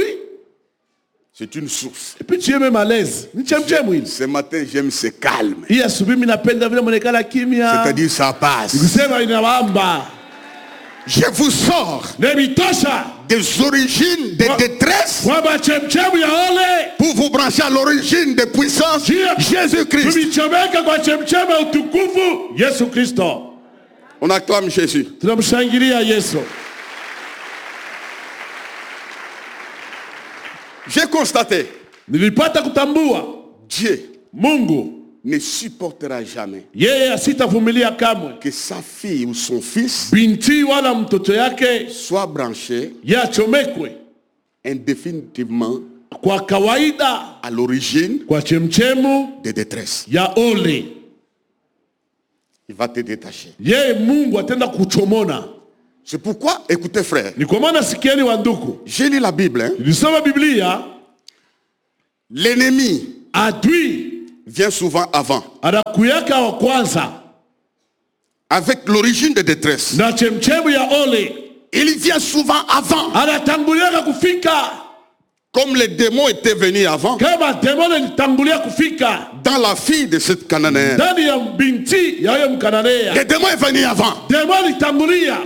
Speaker 1: C'est une source.
Speaker 2: Et puis tu es même à l'aise. Ni chemcheme hili.
Speaker 1: Ce matin, j'aime ce calme.
Speaker 2: Hii asubuhi mimi napenda vile monekala kimya.
Speaker 1: C'est-à-dire, ça passe.
Speaker 2: Kusema inawamba.
Speaker 1: Je vous sors
Speaker 2: Nebitosha.
Speaker 1: des origines de détresse
Speaker 2: Kwamba chemchemu ya ole.
Speaker 1: pour vous brancher à l'origine de puissance, Jésus-Christ.
Speaker 2: Tumichomeka kwa chemchemu ya utukufu Yesu Kristo.
Speaker 1: On acclame Jésus.
Speaker 2: Tunamshangilia Yesu.
Speaker 1: J'ai constaté
Speaker 2: nilipata kutambua
Speaker 1: Dieu
Speaker 2: Mungu
Speaker 1: ne supportera jamais
Speaker 2: yeye asitavumilia kamwe
Speaker 1: que sa fille ou son fils
Speaker 2: binti wala mtoto yake
Speaker 1: soit branché
Speaker 2: yachomekwe
Speaker 1: indéfinitivement
Speaker 2: kwa kawaida
Speaker 1: à l'origine
Speaker 2: kwa chemchemu
Speaker 1: de détresse.
Speaker 2: ya ole.
Speaker 1: Il va te détacher.
Speaker 2: Yeye Mungu atenda kuchomona.
Speaker 1: C'est pourquoi, écoutez frère,
Speaker 2: Ni kwa maana sikieni wa ndugu,
Speaker 1: j'ai lu la Bible. Hein?
Speaker 2: nilisoma Biblia,
Speaker 1: L'ennemi
Speaker 2: adui
Speaker 1: vient souvent avant,
Speaker 2: anakuyaka wa kwanza
Speaker 1: avec l'origine de détresse.
Speaker 2: na chemchemu ya ole,
Speaker 1: Il vient souvent avant,
Speaker 2: anatangulia kufika
Speaker 1: comme les démons étaient venus avant,
Speaker 2: kama demoni litangulia kufika
Speaker 1: dans la fille de cette Cananéenne.
Speaker 2: ndani ya binti ya huyo Mkananea.
Speaker 1: Les démons est venu avant.
Speaker 2: Demoni litangulia,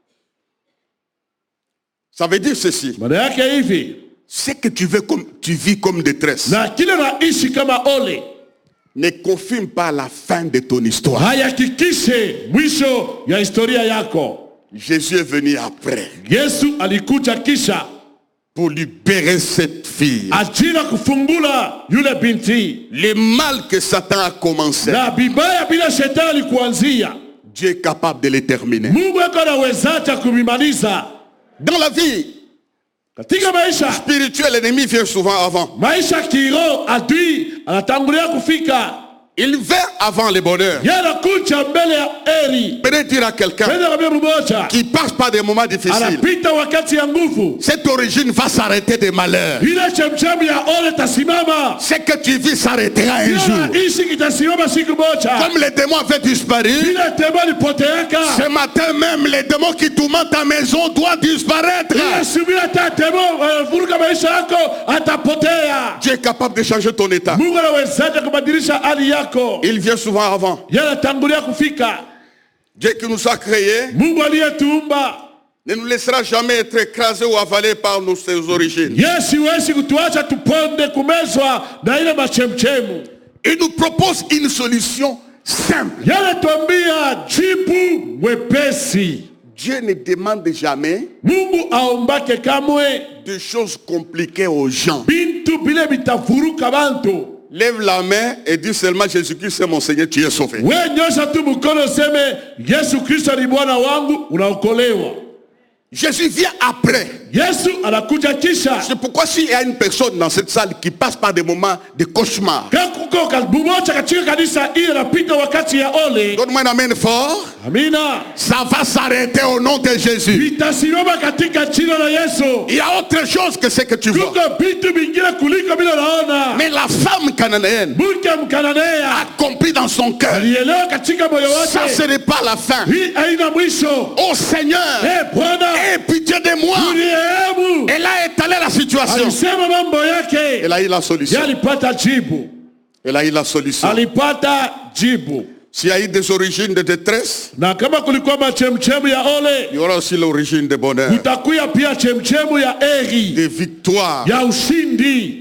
Speaker 1: Ça veut dire ceci.
Speaker 2: maana yake hivi,
Speaker 1: Ce que tu veux comme tu vis comme détresse
Speaker 2: na kile naishi kama ole
Speaker 1: ne confirme pas la fin de ton histoire.
Speaker 2: hayakikishe mwisho ya historia yako.
Speaker 1: Jésus est venu après
Speaker 2: Yesu alikuja kisha
Speaker 1: pour libérer cette fille.
Speaker 2: ajira kufungula yule binti,
Speaker 1: Le mal que Satan a commencé,
Speaker 2: na bibaya bila shetani kuanzia,
Speaker 1: Dieu est capable de le terminer.
Speaker 2: Mungu yako anawezaje kumimaliza.
Speaker 1: Dans la vie
Speaker 2: Katika maisha
Speaker 1: spirituelle, l'ennemi vient souvent avant.
Speaker 2: maisha kiroho, adui anatangulia kufika,
Speaker 1: Il vient avant le bonheur.
Speaker 2: yeye anakuja mbele ya heri.
Speaker 1: Peut-être dire à quelqu'un
Speaker 2: Penda kabisa mmoja
Speaker 1: qui passe par des moments difficiles,
Speaker 2: anapita wakati ya nguvu,
Speaker 1: cette origine va s'arrêter des malheurs.
Speaker 2: ile chemchemi ya ole tasimama,
Speaker 1: Ce que tu vis s'arrêtera un jour.
Speaker 2: ishi kitasimama siku moja.
Speaker 1: Comme les démons avaient disparu,
Speaker 2: Ile demoni poteaka,
Speaker 1: ce matin même, les démons qui tourmentent ta maison doivent disparaître.
Speaker 2: ile subira hata demo vuruga maisha yako atapotea.
Speaker 1: Dieu est capable de changer ton état.
Speaker 2: Mungu anawezaje kubadilisha hali yako?
Speaker 1: Il vient souvent avant.
Speaker 2: Yeye anatangulia kufika.
Speaker 1: Dieu qui nous a créés
Speaker 2: Mungu aliyetuumba
Speaker 1: ne nous laissera jamais être écrasés ou avalés par nos ses origines.
Speaker 2: Yesu wezi kutuacha tuponde kumezwa na ile machemchemu.
Speaker 1: Il nous propose une solution simple.
Speaker 2: Yeye anatuambia jibu mwepesi.
Speaker 1: Dieu ne demande jamais
Speaker 2: Mungu aombake kamwe
Speaker 1: de choses compliquées aux gens.
Speaker 2: bintu bile bitavuruka bantu.
Speaker 1: Lève la main et dis seulement Jésus-Christ est mon Seigneur, tu es sauvé.
Speaker 2: We nyosha tu mkono seme Yesu Kristo ni Bwana wangu, unaokolewa.
Speaker 1: Jésus vient après.
Speaker 2: Yesu anakuja kisha.
Speaker 1: C'est pourquoi s'il y a une personne dans cette salle qui passe par des moments de cauchemar,
Speaker 2: Kakuko kalbumocha katika kanisa ile napita wakati ya ole.
Speaker 1: donne-moi un amen fort.
Speaker 2: Amina.
Speaker 1: Ça va s'arrêter au nom de Jésus.
Speaker 2: Itasimama katika jina la Yesu.
Speaker 1: Il y a autre chose que ce que tu vois.
Speaker 2: Kuko vitu vingine kuliko bila naona.
Speaker 1: Mais la femme cananéenne
Speaker 2: Mke Mkananea
Speaker 1: a compris dans son cœur,
Speaker 2: alielewa katika moyo
Speaker 1: ça
Speaker 2: wake.
Speaker 1: ce n'est pas la fin.
Speaker 2: Hii haina mwisho.
Speaker 1: Oh Seigneur,
Speaker 2: Eh Bwana,
Speaker 1: aie pitié de moi.
Speaker 2: unirehemu.
Speaker 1: Elle a étalé la situation.
Speaker 2: Alisema mambo yake.
Speaker 1: Elle a eu la solution.
Speaker 2: Yeye alipata jibu.
Speaker 1: Elle a eu la solution.
Speaker 2: Alipata jibu.
Speaker 1: S'il y a eu des origines de détresse,
Speaker 2: Na kama kulikuwa machemchemu ya ole,
Speaker 1: il y aura aussi l'origine de bonheur,
Speaker 2: kutakuya pia chemchemu ya eri,
Speaker 1: de victoire.
Speaker 2: ya ushindi.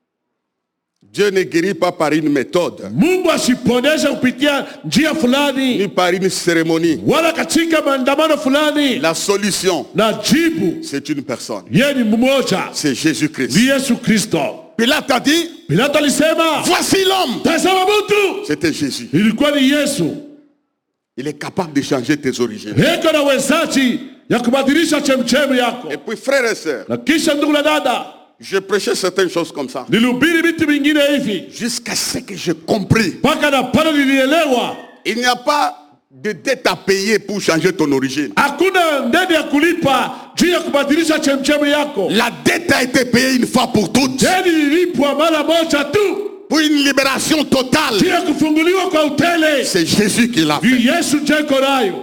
Speaker 1: Dieu ne guérit pas par une méthode,
Speaker 2: Mungu asiponesha kupitia njia fulani
Speaker 1: ni par une cérémonie.
Speaker 2: wala katika maandamano fulani.
Speaker 1: La solution,
Speaker 2: Na jibu
Speaker 1: c'est une personne.
Speaker 2: yeye ni mmoja,
Speaker 1: C'est Jésus-Christ.
Speaker 2: ni Yesu Kristo.
Speaker 1: Pilate a dit,
Speaker 2: Pilato alisema,
Speaker 1: voici l'homme.
Speaker 2: tazama mtu.
Speaker 1: C'était Jésus.
Speaker 2: Ilikuwa ni Yesu.
Speaker 1: Il est capable de changer tes origines.
Speaker 2: Heko na wezaji ya kubadilisha chemchemu yako.
Speaker 1: Et puis frères et sœurs,
Speaker 2: Na kisha ndugu na dada,
Speaker 1: je prêchais certaines choses comme ça,
Speaker 2: nilihubiri vitu vingine hivi
Speaker 1: jusqu'à ce que j'ai compris.
Speaker 2: mpaka na pale nilielewa
Speaker 1: Il n'y a pas de dette à payer pour changer ton origine.
Speaker 2: hakuna ndeni ya kulipa juu ya kubadilisha chemchemu yako.
Speaker 1: La dette a été payée une fois pour toutes.
Speaker 2: Deni lilipwa mara moja tu
Speaker 1: Pour une libération totale.
Speaker 2: juu ya kufunguliwa kwa utele.
Speaker 1: C'est Jésus qui l'a fait.
Speaker 2: Ni Yesu jeko nayo,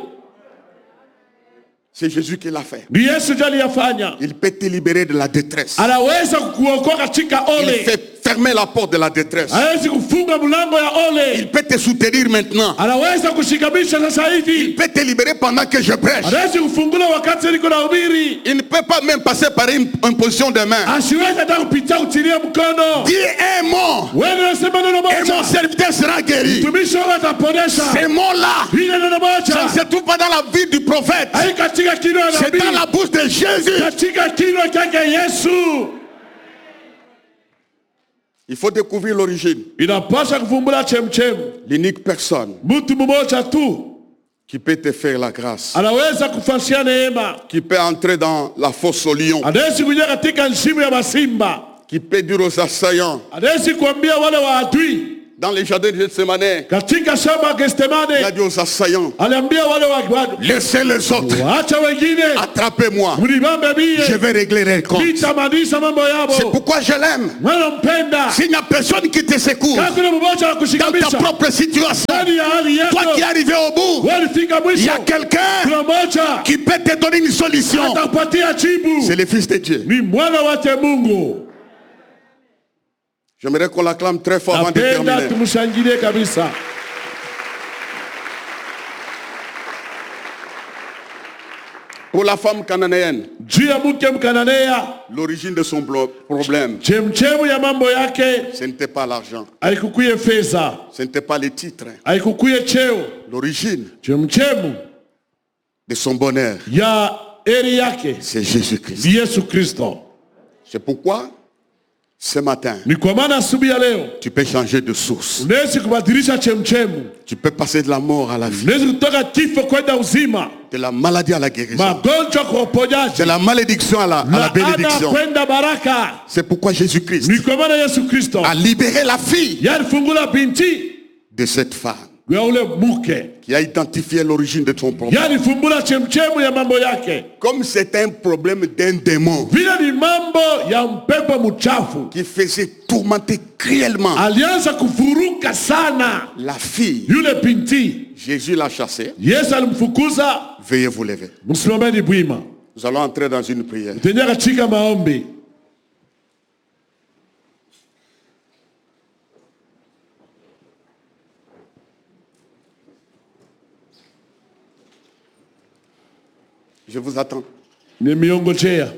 Speaker 1: C'est Jésus qui l'a fait.
Speaker 2: ni Yesu ndiye aliyafanya.
Speaker 1: Il peut te libérer de la détresse.
Speaker 2: Anaweza kukuokoa katika
Speaker 1: Il
Speaker 2: ole,
Speaker 1: fait fermer la porte de la détresse.
Speaker 2: hawezi kufunga mlango ya
Speaker 1: Il
Speaker 2: ole,
Speaker 1: peut te soutenir maintenant.
Speaker 2: anaweza kushikamisha sasa
Speaker 1: Il
Speaker 2: hivi,
Speaker 1: peut te libérer pendant que je prêche.
Speaker 2: anaweza kufungula wakati niko na hubiri.
Speaker 1: Il ne peut pas même passer par une imposition de main.
Speaker 2: Asiwezi hata kupitia kutilia mkono.
Speaker 1: Dis un mot
Speaker 2: Wewe unasema neno
Speaker 1: et mon
Speaker 2: moja,
Speaker 1: serviteur sera guéri.
Speaker 2: mtumishi wako ataponesha.
Speaker 1: Ces mots-là,
Speaker 2: Ile neno
Speaker 1: ça ne
Speaker 2: moja
Speaker 1: se trouve pas dans la vie du prophète.
Speaker 2: hai katika kinywa ya
Speaker 1: C'est
Speaker 2: nabii,
Speaker 1: dans la bouche de Jésus.
Speaker 2: katika kinywa chake Yesu.
Speaker 1: Il faut découvrir l'origine.
Speaker 2: Inapaswa kuvumbula chemchemu.
Speaker 1: L'unique personne
Speaker 2: Mtu mmoja tu
Speaker 1: qui peut te faire la grâce,
Speaker 2: anaweza kufanyia neema,
Speaker 1: qui peut entrer dans la fosse au lion,
Speaker 2: anaweza kuingia katika nshimo ya masimba,
Speaker 1: qui peut dire aux assaillants,
Speaker 2: anaweza kuambia wale waadui
Speaker 1: dans les jardins de Gethsemane,
Speaker 2: katika shamba
Speaker 1: il a
Speaker 2: Getsemane,
Speaker 1: dit aux assaillants,
Speaker 2: aliambia wale wa
Speaker 1: laissez les autres,
Speaker 2: waacha wengine,
Speaker 1: attrapez-moi,
Speaker 2: mnibambe
Speaker 1: je
Speaker 2: mie,
Speaker 1: vais régler les comptes.
Speaker 2: nitamaliza mambo
Speaker 1: C'est
Speaker 2: yao.
Speaker 1: pourquoi je l'aime.
Speaker 2: Mwana mpenda,
Speaker 1: S'il n'y a personne qui te secoue
Speaker 2: kama kuna mmoja wa
Speaker 1: dans ta
Speaker 2: kushikamisha
Speaker 1: propre situation,
Speaker 2: ndani ya hali
Speaker 1: toi qui es
Speaker 2: yako,
Speaker 1: arrivé au bout,
Speaker 2: walifika
Speaker 1: il y
Speaker 2: mwisho,
Speaker 1: a quelqu'un
Speaker 2: kuna mmoja
Speaker 1: qui peut te donner une solution.
Speaker 2: atakupatia jibu,
Speaker 1: C'est le Fils de Dieu.
Speaker 2: ni mwana wake Mungu.
Speaker 1: J'aimerais qu'on l'acclame très fort avant de
Speaker 2: Napenda
Speaker 1: terminer.
Speaker 2: tumshangilie kabisa.
Speaker 1: Pour la femme cananéenne,
Speaker 2: Juu ya mke Mkananea,
Speaker 1: l'origine de son blo- problème,
Speaker 2: chemchemu ya mambo yake
Speaker 1: ce n'était pas l'argent,
Speaker 2: haikukuye fedha,
Speaker 1: ce n'était pas les titres.
Speaker 2: haikukuye cheo.
Speaker 1: L'origine
Speaker 2: Chemchemu
Speaker 1: de son bonheur,
Speaker 2: ya heri yake
Speaker 1: c'est Jésus-Christ.
Speaker 2: ni Yesu Kristo.
Speaker 1: C'est pourquoi, ce matin,
Speaker 2: Ni kwa maana asubuhi ya leo
Speaker 1: tu peux changer de source.
Speaker 2: unaweza kubadilisha chemchemu,
Speaker 1: Tu peux passer de la mort à la vie,
Speaker 2: unaweza kutoka kifo kwenda uzima,
Speaker 1: de la maladie à la guérison,
Speaker 2: magonjwa kwa uponyaji,
Speaker 1: de la malédiction à la, à la
Speaker 2: laana
Speaker 1: bénédiction.
Speaker 2: kwenda baraka.
Speaker 1: C'est pourquoi Jésus-Christ
Speaker 2: Ni kwa maana Yesu Kristo
Speaker 1: a libéré la fille
Speaker 2: yalifungula binti
Speaker 1: de cette femme
Speaker 2: ya ule mke,
Speaker 1: qui a identifié l'origine de son problème.
Speaker 2: yalifumbula chemchemu ya mambo yake.
Speaker 1: Comme c'est un problème d'un démon
Speaker 2: Vile ni mambo ya mpepo mchafu,
Speaker 1: qui faisait tourmenter cruellement
Speaker 2: alianza kufuruka sana
Speaker 1: la fille,
Speaker 2: yule binti.
Speaker 1: Jésus l'a chassée.
Speaker 2: Yesu alimfukuza.
Speaker 1: Veuillez vous lever.
Speaker 2: Msimameni bwima,
Speaker 1: Nous allons entrer dans une prière.
Speaker 2: tendea katika maombi.
Speaker 1: Je vous attends.
Speaker 2: Nimiongochea.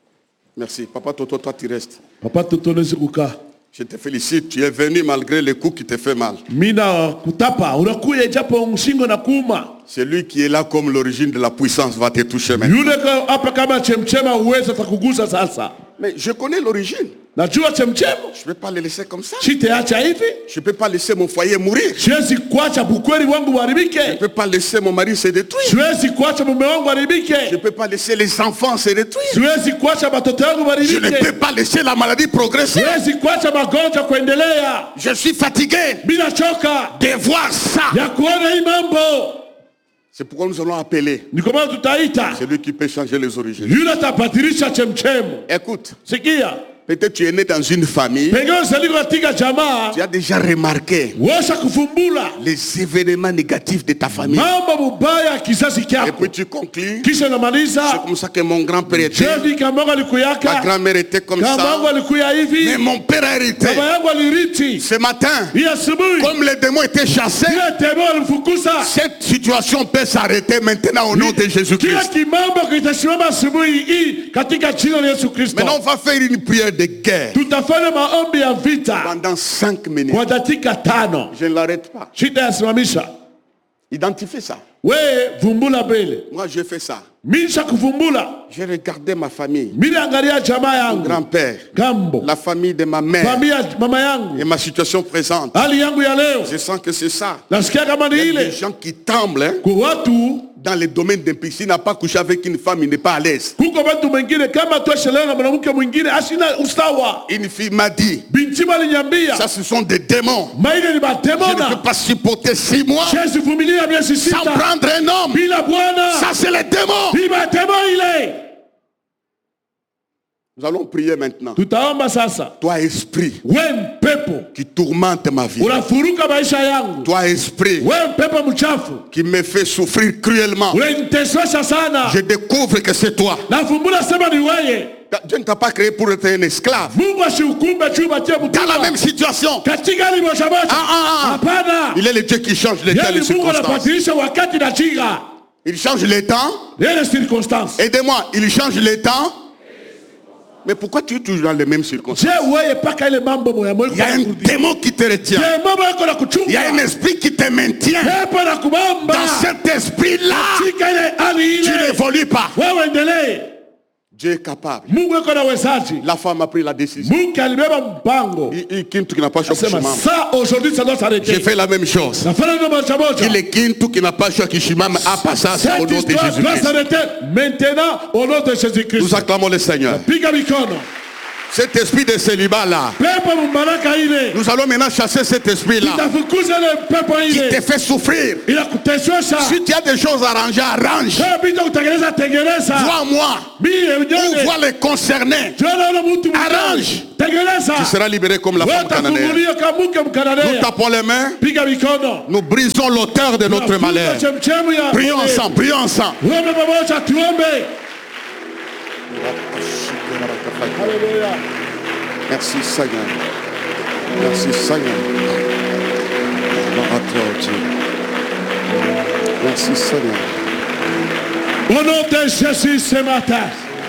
Speaker 1: Merci. Papa Toto, toi tu restes.
Speaker 2: Papa tutonezi kukaa.
Speaker 1: Je te félicite. Tu es venu malgré les coups qui te fait mal.
Speaker 2: Mina kutapa unakuya japo mshingo na kuuma.
Speaker 1: Celui qui est là comme l'origine de la puissance va te toucher maintenant.
Speaker 2: Yule ka- hapa kama chemchema uweza atakugusa sasa.
Speaker 1: Mais je connais l'origine.
Speaker 2: Najua chemchema.
Speaker 1: Je ne peux pas le laisser comme ça.
Speaker 2: Siteacha hivi.
Speaker 1: Je ne peux pas laisser mon foyer mourir.
Speaker 2: Siwezi kuacha bukweli wangu
Speaker 1: Je ne
Speaker 2: uharibike.
Speaker 1: peux pas laisser mon mari se détruire.
Speaker 2: Siwezi kuacha mume wangu
Speaker 1: Je ne
Speaker 2: uharibike.
Speaker 1: peux pas laisser les enfants se détruire.
Speaker 2: Siwezi kuacha watoto wangu
Speaker 1: Je ne peux
Speaker 2: uharibike.
Speaker 1: pas laisser la maladie progresser.
Speaker 2: Siwezi kuacha magonjwa kuendelea.
Speaker 1: Je suis fatigué
Speaker 2: Bila choka
Speaker 1: de voir ça.
Speaker 2: ya kuona hii mambo.
Speaker 1: C'est pourquoi nous allons appeler
Speaker 2: Ni kwa maana tutaita
Speaker 1: celui qui peut changer les origines.
Speaker 2: yule atabadilisha chemchemu.
Speaker 1: Écoute,
Speaker 2: Sikia,
Speaker 1: peut-être tu es né dans une famille.
Speaker 2: pengine usaliko katika jamaa,
Speaker 1: Tu as déjà remarqué
Speaker 2: washa kufumbula
Speaker 1: les événements négatifs de ta famille.
Speaker 2: mambo mubaya ya kizazi
Speaker 1: Et
Speaker 2: kyako.
Speaker 1: puis tu conclus.
Speaker 2: Kisha
Speaker 1: C'est
Speaker 2: namaliza
Speaker 1: comme ça que mon grand-père était.
Speaker 2: jevi kamangu
Speaker 1: Ma
Speaker 2: alikuyaka,
Speaker 1: grand-mère était comme
Speaker 2: kamangu
Speaker 1: ça.
Speaker 2: alikuya
Speaker 1: Mais
Speaker 2: hivi,
Speaker 1: mon père a hérité.
Speaker 2: baba yangu aliriti.
Speaker 1: Ce matin,
Speaker 2: Hii asubuhi
Speaker 1: comme les démons étaient chassés,
Speaker 2: kila temo alimfukuza.
Speaker 1: cette situation peut s'arrêter maintenant au nom de
Speaker 2: Kila
Speaker 1: Jésus-Christ.
Speaker 2: kimambo kitasimama asubuhi hii katika jina la Yesu Kristo.
Speaker 1: Maintenant, on va faire une prière de guerre
Speaker 2: Tutafanya maombi ya vita
Speaker 1: pendant cinq minutes.
Speaker 2: kwa dakika tano.
Speaker 1: Je ne l'arrête pas.
Speaker 2: Shida yasimamisha.
Speaker 1: Identifiez ça.
Speaker 2: We vumbula mbele.
Speaker 1: Moi, je fais ça.
Speaker 2: Misha kuvumbula.
Speaker 1: J'ai regardé ma famille,
Speaker 2: Mimi angalia jamaa
Speaker 1: mon
Speaker 2: yangu.
Speaker 1: grand-père,
Speaker 2: Gambo.
Speaker 1: la famille de ma mère
Speaker 2: Familia mama yangu.
Speaker 1: et ma situation présente.
Speaker 2: Hali yangu ya leo.
Speaker 1: Je sens que c'est ça.
Speaker 2: Nasikia kama ni
Speaker 1: Il y a des
Speaker 2: ile.
Speaker 1: gens qui tremblent hein,
Speaker 2: Kwa watu
Speaker 1: dans le domaine d'un pays. S'il n'a pas couché avec une femme, il n'est pas à l'aise.
Speaker 2: kuko watu wengine kama tuashelewa na mwanamke mwingine asina usawa.
Speaker 1: Une fille m'a dit,
Speaker 2: Binti walinyambia.
Speaker 1: ça ce sont des démons.
Speaker 2: Maile ni
Speaker 1: Je ne peux
Speaker 2: batemona.
Speaker 1: pas supporter six mois
Speaker 2: Siwezi vumilia miezi
Speaker 1: sans
Speaker 2: sita
Speaker 1: prendre un homme.
Speaker 2: bila bwana.
Speaker 1: Ça c'est les démons.
Speaker 2: Ni batemo ile.
Speaker 1: Nous allons prier maintenant.
Speaker 2: Tutaomba sasa.
Speaker 1: Toi esprit
Speaker 2: We mpepo
Speaker 1: qui tourmente ma vie.
Speaker 2: unafuruka maisha yangu.
Speaker 1: Toi esprit
Speaker 2: We mpepo mchafu
Speaker 1: qui me fait souffrir cruellement.
Speaker 2: unanitesesha sana.
Speaker 1: Je découvre que c'est toi.
Speaker 2: Nafumbula sema ni wewe.
Speaker 1: Dieu ne t'a pas créé pour être un esclave.
Speaker 2: Mungu asihukume chumba cha
Speaker 1: Dans la
Speaker 2: mtumwa.
Speaker 1: même situation.
Speaker 2: Katika hali moja moja.
Speaker 1: Ah, ah, ah.
Speaker 2: Hapana.
Speaker 1: Il est le Dieu qui change les temps et
Speaker 2: Yaani
Speaker 1: les
Speaker 2: Mungu
Speaker 1: circonstances.
Speaker 2: anabadilisha wakati na jira.
Speaker 1: Il change les temps.
Speaker 2: Ile circonstance.
Speaker 1: Aidez-moi. Il change les temps. Mais pourquoi tu es toujours dans les mêmes circonstances?
Speaker 2: Je wewe paka ile mambo moya moya.
Speaker 1: Il y a un démon qui te retient.
Speaker 2: Je mambo yako na kuchunga.
Speaker 1: Il y a un esprit qui te maintient.
Speaker 2: Pepo na kubamba.
Speaker 1: Dans cet esprit-là,
Speaker 2: Katika ile hali
Speaker 1: tu
Speaker 2: ile.
Speaker 1: n'évolues pas.
Speaker 2: Wewe endelee.
Speaker 1: Dieu est capable.
Speaker 2: Mungu yuko na uwezaji.
Speaker 1: La femme a pris la décision.
Speaker 2: Mungu alibeba mpango.
Speaker 1: Il Kintu qui n'a pas choisi
Speaker 2: Sema ça aujourd'hui ça doit s'arrêter.
Speaker 1: J'ai fait la même chose.
Speaker 2: Nafanya ndio moja moja.
Speaker 1: Il est Kintu qui n'a pas choisi Kishimam a passé au nom de Jésus-Christ.
Speaker 2: Doit s'arrêter maintenant au nom de Jésus-Christ.
Speaker 1: Nous acclamons le Seigneur.
Speaker 2: Piga mikono.
Speaker 1: Cet esprit de célibat là, nous allons maintenant chasser cet esprit là qui te fait souffrir. Si tu as des choses à arranger, arrange. Vois-moi ou vois les concernés. Arrange. Tu seras libéré comme la femme cananéenne. Nous tapons les mains. Nous brisons l'auteur de notre malheur. Prions ensemble, prions ensemble.
Speaker 2: Alléluia.
Speaker 1: Merci Seigneur. Merci Seigneur. Merci Seigneur.
Speaker 2: Au nom de Jésus ce matin,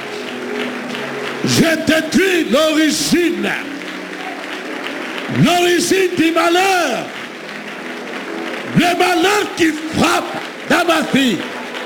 Speaker 2: je détruis l'origine. L'origine du malheur. Le malheur qui frappe dans ma vie.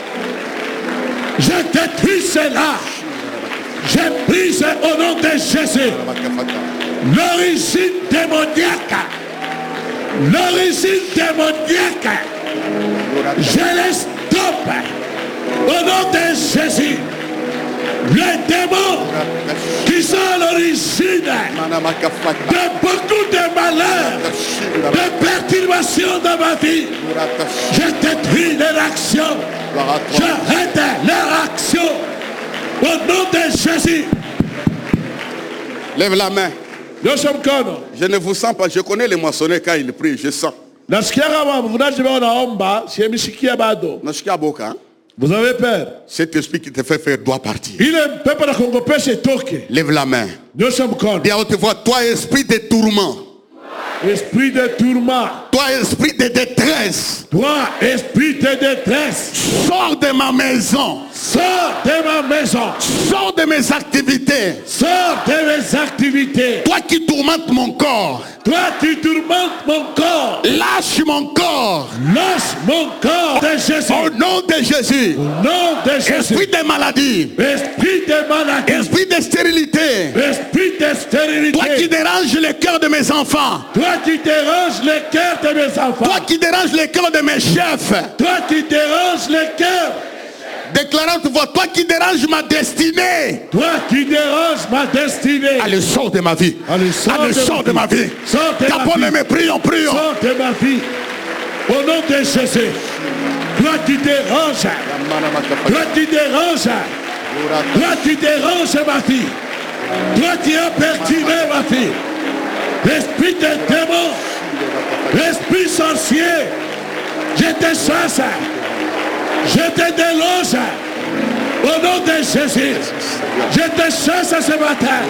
Speaker 2: Je détruis cela. J'ai pris au nom de Jésus l'origine démoniaque. L'origine démoniaque. Je les stoppe au nom de Jésus. Les démons qui sont à l'origine de beaucoup de malheurs, de perturbations dans ma vie. Je détruis leur action. J'arrête leur action. Au nom de Jésus.
Speaker 1: Lève la main. Je ne vous sens pas. Je connais les moissonneurs quand ils prient. Je sens.
Speaker 2: Vous avez peur.
Speaker 1: Cet esprit qui te fait faire doit partir.
Speaker 2: Lève
Speaker 1: Lève la main. Dis à haute voix, toi esprit de tourment.
Speaker 2: Esprit de tourment.
Speaker 1: Toi esprit de détresse.
Speaker 2: Toi esprit de détresse.
Speaker 1: Sors de ma maison.
Speaker 2: Sors de ma maison.
Speaker 1: Sors de mes activités.
Speaker 2: Sors de mes activités.
Speaker 1: Toi qui tourmentes mon corps.
Speaker 2: Toi tu tourmentes mon corps.
Speaker 1: Lâche mon corps.
Speaker 2: Lâche mon corps de Jésus.
Speaker 1: Au nom de Jésus.
Speaker 2: Au nom de Jésus.
Speaker 1: Esprit de maladie.
Speaker 2: Esprit de maladie.
Speaker 1: Esprit de stérilité.
Speaker 2: Esprit de stérilité.
Speaker 1: Toi qui déranges le cœur de mes enfants.
Speaker 2: Toi qui déranges le cœur de mes enfants.
Speaker 1: Toi qui déranges le cœur de mes chefs.
Speaker 2: Toi qui déranges le cœur.
Speaker 1: Déclarant toi, toi qui déranges ma destinée.
Speaker 2: Toi qui déranges ma destinée.
Speaker 1: Allez, sors de ma vie.
Speaker 2: Allez, sors,
Speaker 1: Allez,
Speaker 2: de,
Speaker 1: sors
Speaker 2: ma
Speaker 1: de ma vie.
Speaker 2: Sors de
Speaker 1: ma vie. Mais prions, prions.
Speaker 2: Sors de ma vie. Au nom de Jésus. Toi qui déranges. Toi qui déranges. Toi qui déranges ma vie. Toi qui as perturbé ma vie. L'esprit de démon. L'esprit sorcier. Je te chasse. Je te déloge au nom de Jésus. Je te chasse ce matin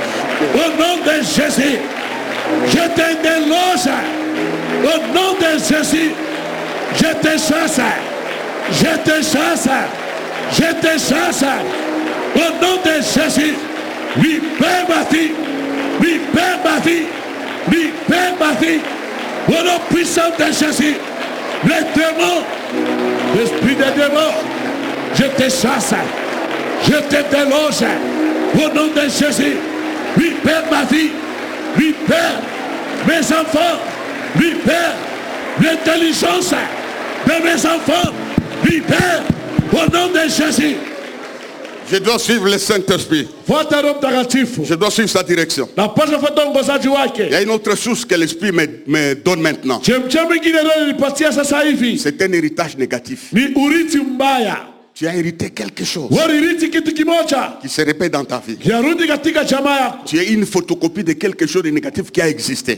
Speaker 2: au nom de Jésus. Je te déloge au nom de Jésus. Je te chasse. Je te chasse. Je te chasse au nom de Jésus. Libère ma vie. Libère ma vie. Libère ma vie. Au nom puissant de Jésus. Les démons. L'esprit des démons, je te chasse, je te déloge au nom de Jésus. Libère ma vie, libère mes enfants, libère l'intelligence de mes enfants, libère au nom de Jésus.
Speaker 1: Je dois suivre le Saint-Esprit. Je dois suivre sa direction. Il y a une autre chose que l'Esprit me, me donne maintenant. C'est un héritage négatif. Tu as hérité quelque chose qui se répète dans ta vie. Tu es une photocopie de quelque chose de négatif qui a existé.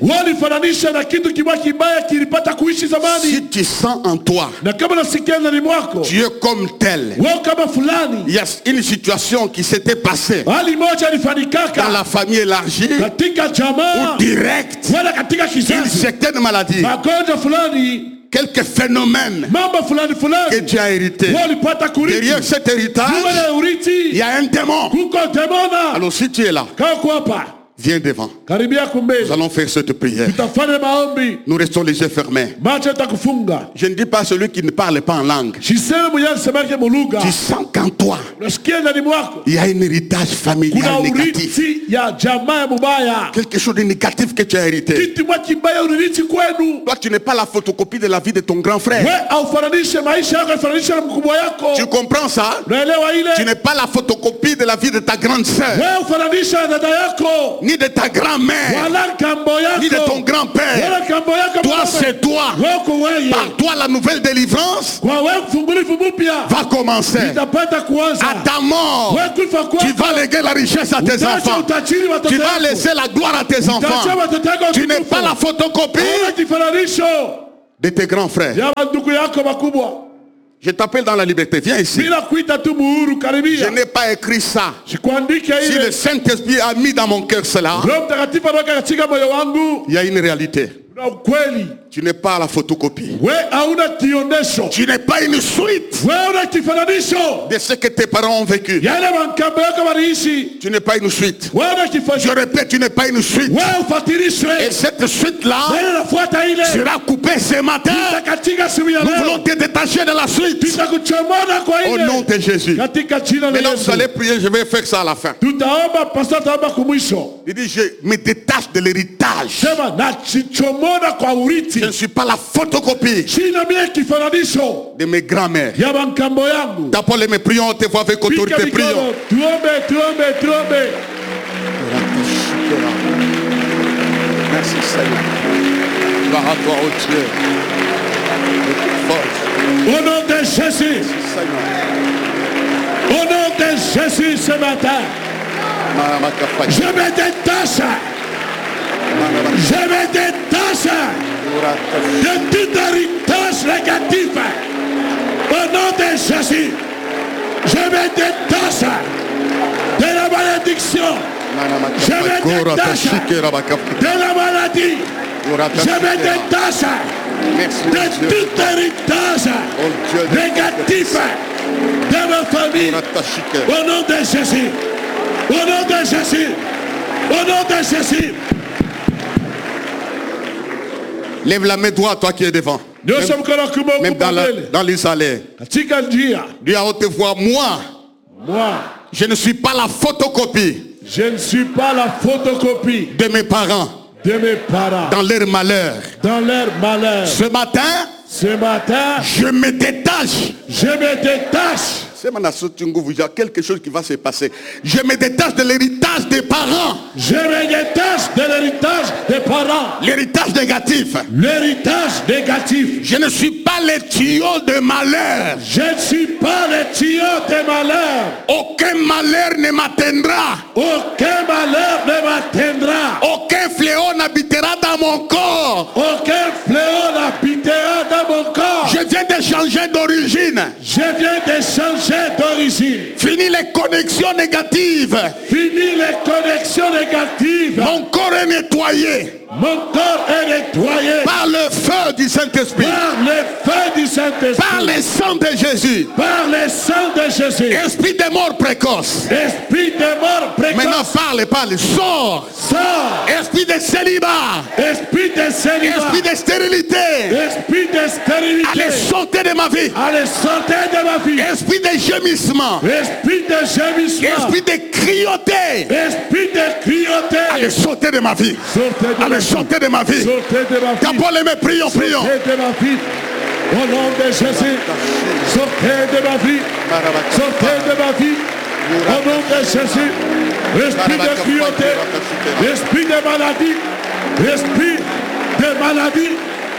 Speaker 1: Si tu sens en toi, tu es comme tel. Il y a une situation qui s'était passée dans la famille élargie ou directe, une certaine maladie, quelques phénomènes que tu as hérité. Derrière cet héritage, il y a un démon. Alors si tu es là, Viens devant. Nous allons faire cette prière. Nous restons les yeux fermés. Je ne dis pas celui qui ne parle pas en langue. Tu sens qu'en toi, il y a un héritage familial négatif. Quelque chose de négatif que tu as hérité. Toi, tu n'es pas la photocopie de la vie de ton grand frère. Tu comprends ça? Tu n'es pas la photocopie de la vie de ta grande sœur. Ni de ta grand-mère, ni de ton grand-père. Toi, c'est toi. Par toi, la nouvelle délivrance va commencer. À ta mort, tu vas léguer la richesse à tes enfants. Tu vas laisser la gloire à tes enfants. Tu n'es pas la photocopie de tes grands frères. Je t'appelle dans la liberté, viens ici. Je n'ai pas écrit ça. Si le Saint-Esprit a mis dans mon cœur cela, il y a une réalité. Tu n'es pas la photocopie. Tu n'es pas une suite de ce que tes parents ont vécu. Tu n'es pas une suite. Je répète, tu n'es pas une suite. Et cette suite-là sera coupée ce matin. Nous voulons te détacher de la suite. Au nom de Jésus. Maintenant, vous allez prier, je vais faire ça à la fin. Il dit, je me détache de l'héritage. Je ne suis pas la photocopie de mes grands-mères. D'abord, les prions, on te voit avec autorité. Prions. Merci Seigneur. Gloire à toi, oh Dieu.
Speaker 2: Au nom de Jésus. Au nom de Jésus ce matin. Je me détache. Je me détache de tout héritage négatif. Au nom de Jésus, je me détache de la malédiction. Je me détache de la maladie. Je me détache de tout héritage négatif de ma famille. Au nom de Jésus. Au nom de Jésus. Au nom de Jésus.
Speaker 1: Lève la main droite, toi qui es devant. Même, même dans, la, dans les allées. Dis à haute voix, moi,
Speaker 2: moi,
Speaker 1: je ne suis pas la photocopie.
Speaker 2: Je ne suis pas la photocopie
Speaker 1: de mes parents.
Speaker 2: De mes parents.
Speaker 1: Dans leur malheur.
Speaker 2: Dans leur malheur.
Speaker 1: Ce matin,
Speaker 2: ce matin,
Speaker 1: je me détache.
Speaker 2: Je me détache.
Speaker 1: Il y a quelque chose qui va se passer. Je me détache de l'héritage des parents.
Speaker 2: Je me détache de l'héritage des parents.
Speaker 1: L'héritage négatif.
Speaker 2: L'héritage négatif.
Speaker 1: Je ne suis pas le tuyau de malheur.
Speaker 2: Je ne suis pas le tuyau de malheur.
Speaker 1: Aucun malheur ne m'atteindra.
Speaker 2: Aucun malheur ne m'atteindra.
Speaker 1: Aucun fléau n'habitera dans mon corps.
Speaker 2: Aucun fléau n'habitera dans mon corps.
Speaker 1: Je viens de changer d'origine.
Speaker 2: Je viens de changer d'origine.
Speaker 1: Fini les connexions négatives.
Speaker 2: Fini les connexions négatives.
Speaker 1: Mon corps est nettoyé.
Speaker 2: Mon corps est nettoyé.
Speaker 1: Par le feu du Saint-Esprit.
Speaker 2: Par le feu du Saint-Esprit.
Speaker 1: Par le sang de Jésus.
Speaker 2: Par le sang de Jésus.
Speaker 1: Esprit de mort précoce.
Speaker 2: Esprit de mort précoce.
Speaker 1: Maintenant parle, parle. Sors.
Speaker 2: Sors.
Speaker 1: Esprit de célibat.
Speaker 2: Esprit de célibat.
Speaker 1: Esprit de stérilité.
Speaker 2: Esprit de stérilité.
Speaker 1: Allez sortir de ma vie.
Speaker 2: Allez sortir de ma vie.
Speaker 1: Esprit de gémissement.
Speaker 2: Esprit de gémissement.
Speaker 1: Esprit de crioter.
Speaker 2: Esprit de crioter.
Speaker 1: Allez sortir de ma vie.
Speaker 2: Sortez de
Speaker 1: Allez sortez de ma vie.
Speaker 2: Sortez de ma vie.
Speaker 1: D'abord les mains, prions, prions.
Speaker 2: Sortez de ma vie. Au nom de Jésus. Sortez de ma vie. Sortez de ma vie. Au nom de Jésus. Esprit de cruauté. Esprit de maladie. Esprit de maladie.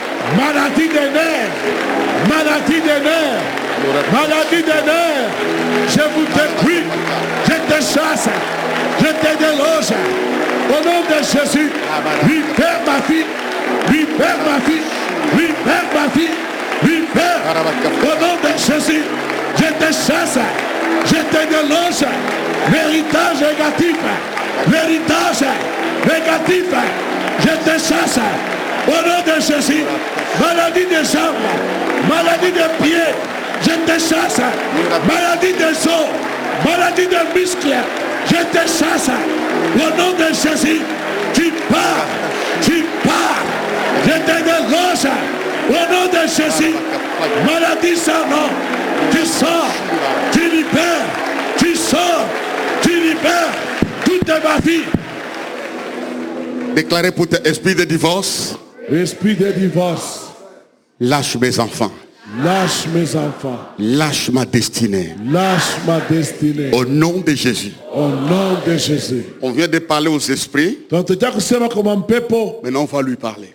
Speaker 2: Maladie des nerfs. Maladie des nerfs. Maladie des nerfs. Je vous détruis. Je te chasse. Je te déloge. Au nom de Jésus, libère ma fille, libère ma fille, libère ma fille, libère. Au nom de Jésus, je te chasse, je te déloge. L'héritage négatif, l'héritage négatif, je te chasse. Au nom de Jésus, maladie des jambes, maladie des pieds, je te chasse. Maladie des os, maladie des muscles, Je te chasse. Au nom de Jésus, tu pars. Tu pars. Je te dégage. Au nom de Jésus, maladie sans nom. Tu sors. Tu libères. Tu sors. Tu libères. Toute ma vie.
Speaker 1: Déclarez pour tes esprits de divorce.
Speaker 2: Esprit de divorce.
Speaker 1: Lâche mes enfants.
Speaker 2: Lâche mes enfants.
Speaker 1: Lâche ma destinée.
Speaker 2: Lâche ma destinée.
Speaker 1: Au nom de Jésus.
Speaker 2: Au nom de Jésus.
Speaker 1: On vient de parler aux esprits. Maintenant on va lui parler.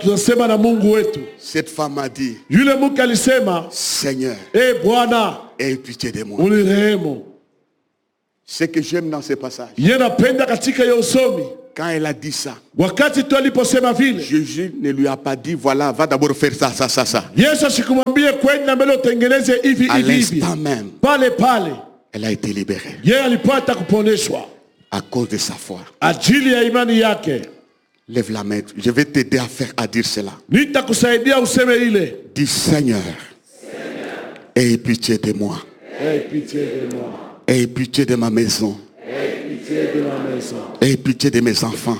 Speaker 1: Cette femme a dit, Seigneur, aie pitié de moi. Ce que j'aime dans ce passage, quand elle a dit ça, Jésus ne lui a pas dit, voilà, va d'abord faire ça, ça, ça, ça. À l'instant même, elle a été libérée. À cause de sa foi. Lève la main. Je vais t'aider à faire, à dire cela. Dis Seigneur, aie pitié de moi.
Speaker 2: Aie pitié de moi.
Speaker 1: Aie pitié de ma maison.
Speaker 2: Aie pitié de ma maison.
Speaker 1: Aie pitié de mes enfants.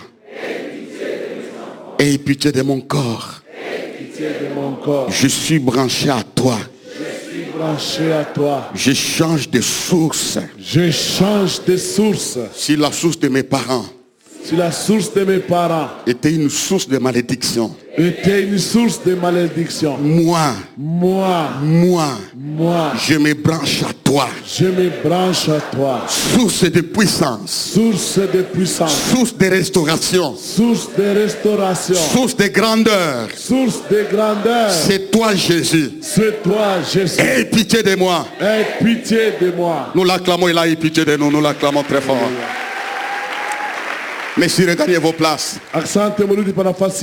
Speaker 1: Aie pitié de mon corps.
Speaker 2: Aie pitié de mon corps.
Speaker 1: Je suis branché à toi.
Speaker 2: Je suis branché à toi.
Speaker 1: Je change de source.
Speaker 2: Je change de source.
Speaker 1: Si la source de mes parents,
Speaker 2: si la source de mes parents
Speaker 1: était une source de malédiction,
Speaker 2: était une source de malédiction,
Speaker 1: moi,
Speaker 2: moi,
Speaker 1: moi,
Speaker 2: moi,
Speaker 1: je me branche à toi.
Speaker 2: Je me branche à toi.
Speaker 1: Source de puissance.
Speaker 2: Source de puissance.
Speaker 1: Source de restauration.
Speaker 2: Source de restauration.
Speaker 1: Source de grandeur.
Speaker 2: Source de grandeur.
Speaker 1: C'est toi Jésus.
Speaker 2: C'est toi Jésus.
Speaker 1: Aie pitié de moi.
Speaker 2: Aie pitié de moi.
Speaker 1: Nous l'acclamons, il a eu pitié de nous. Nous l'acclamons très fort. Messieurs, regagnez vos places.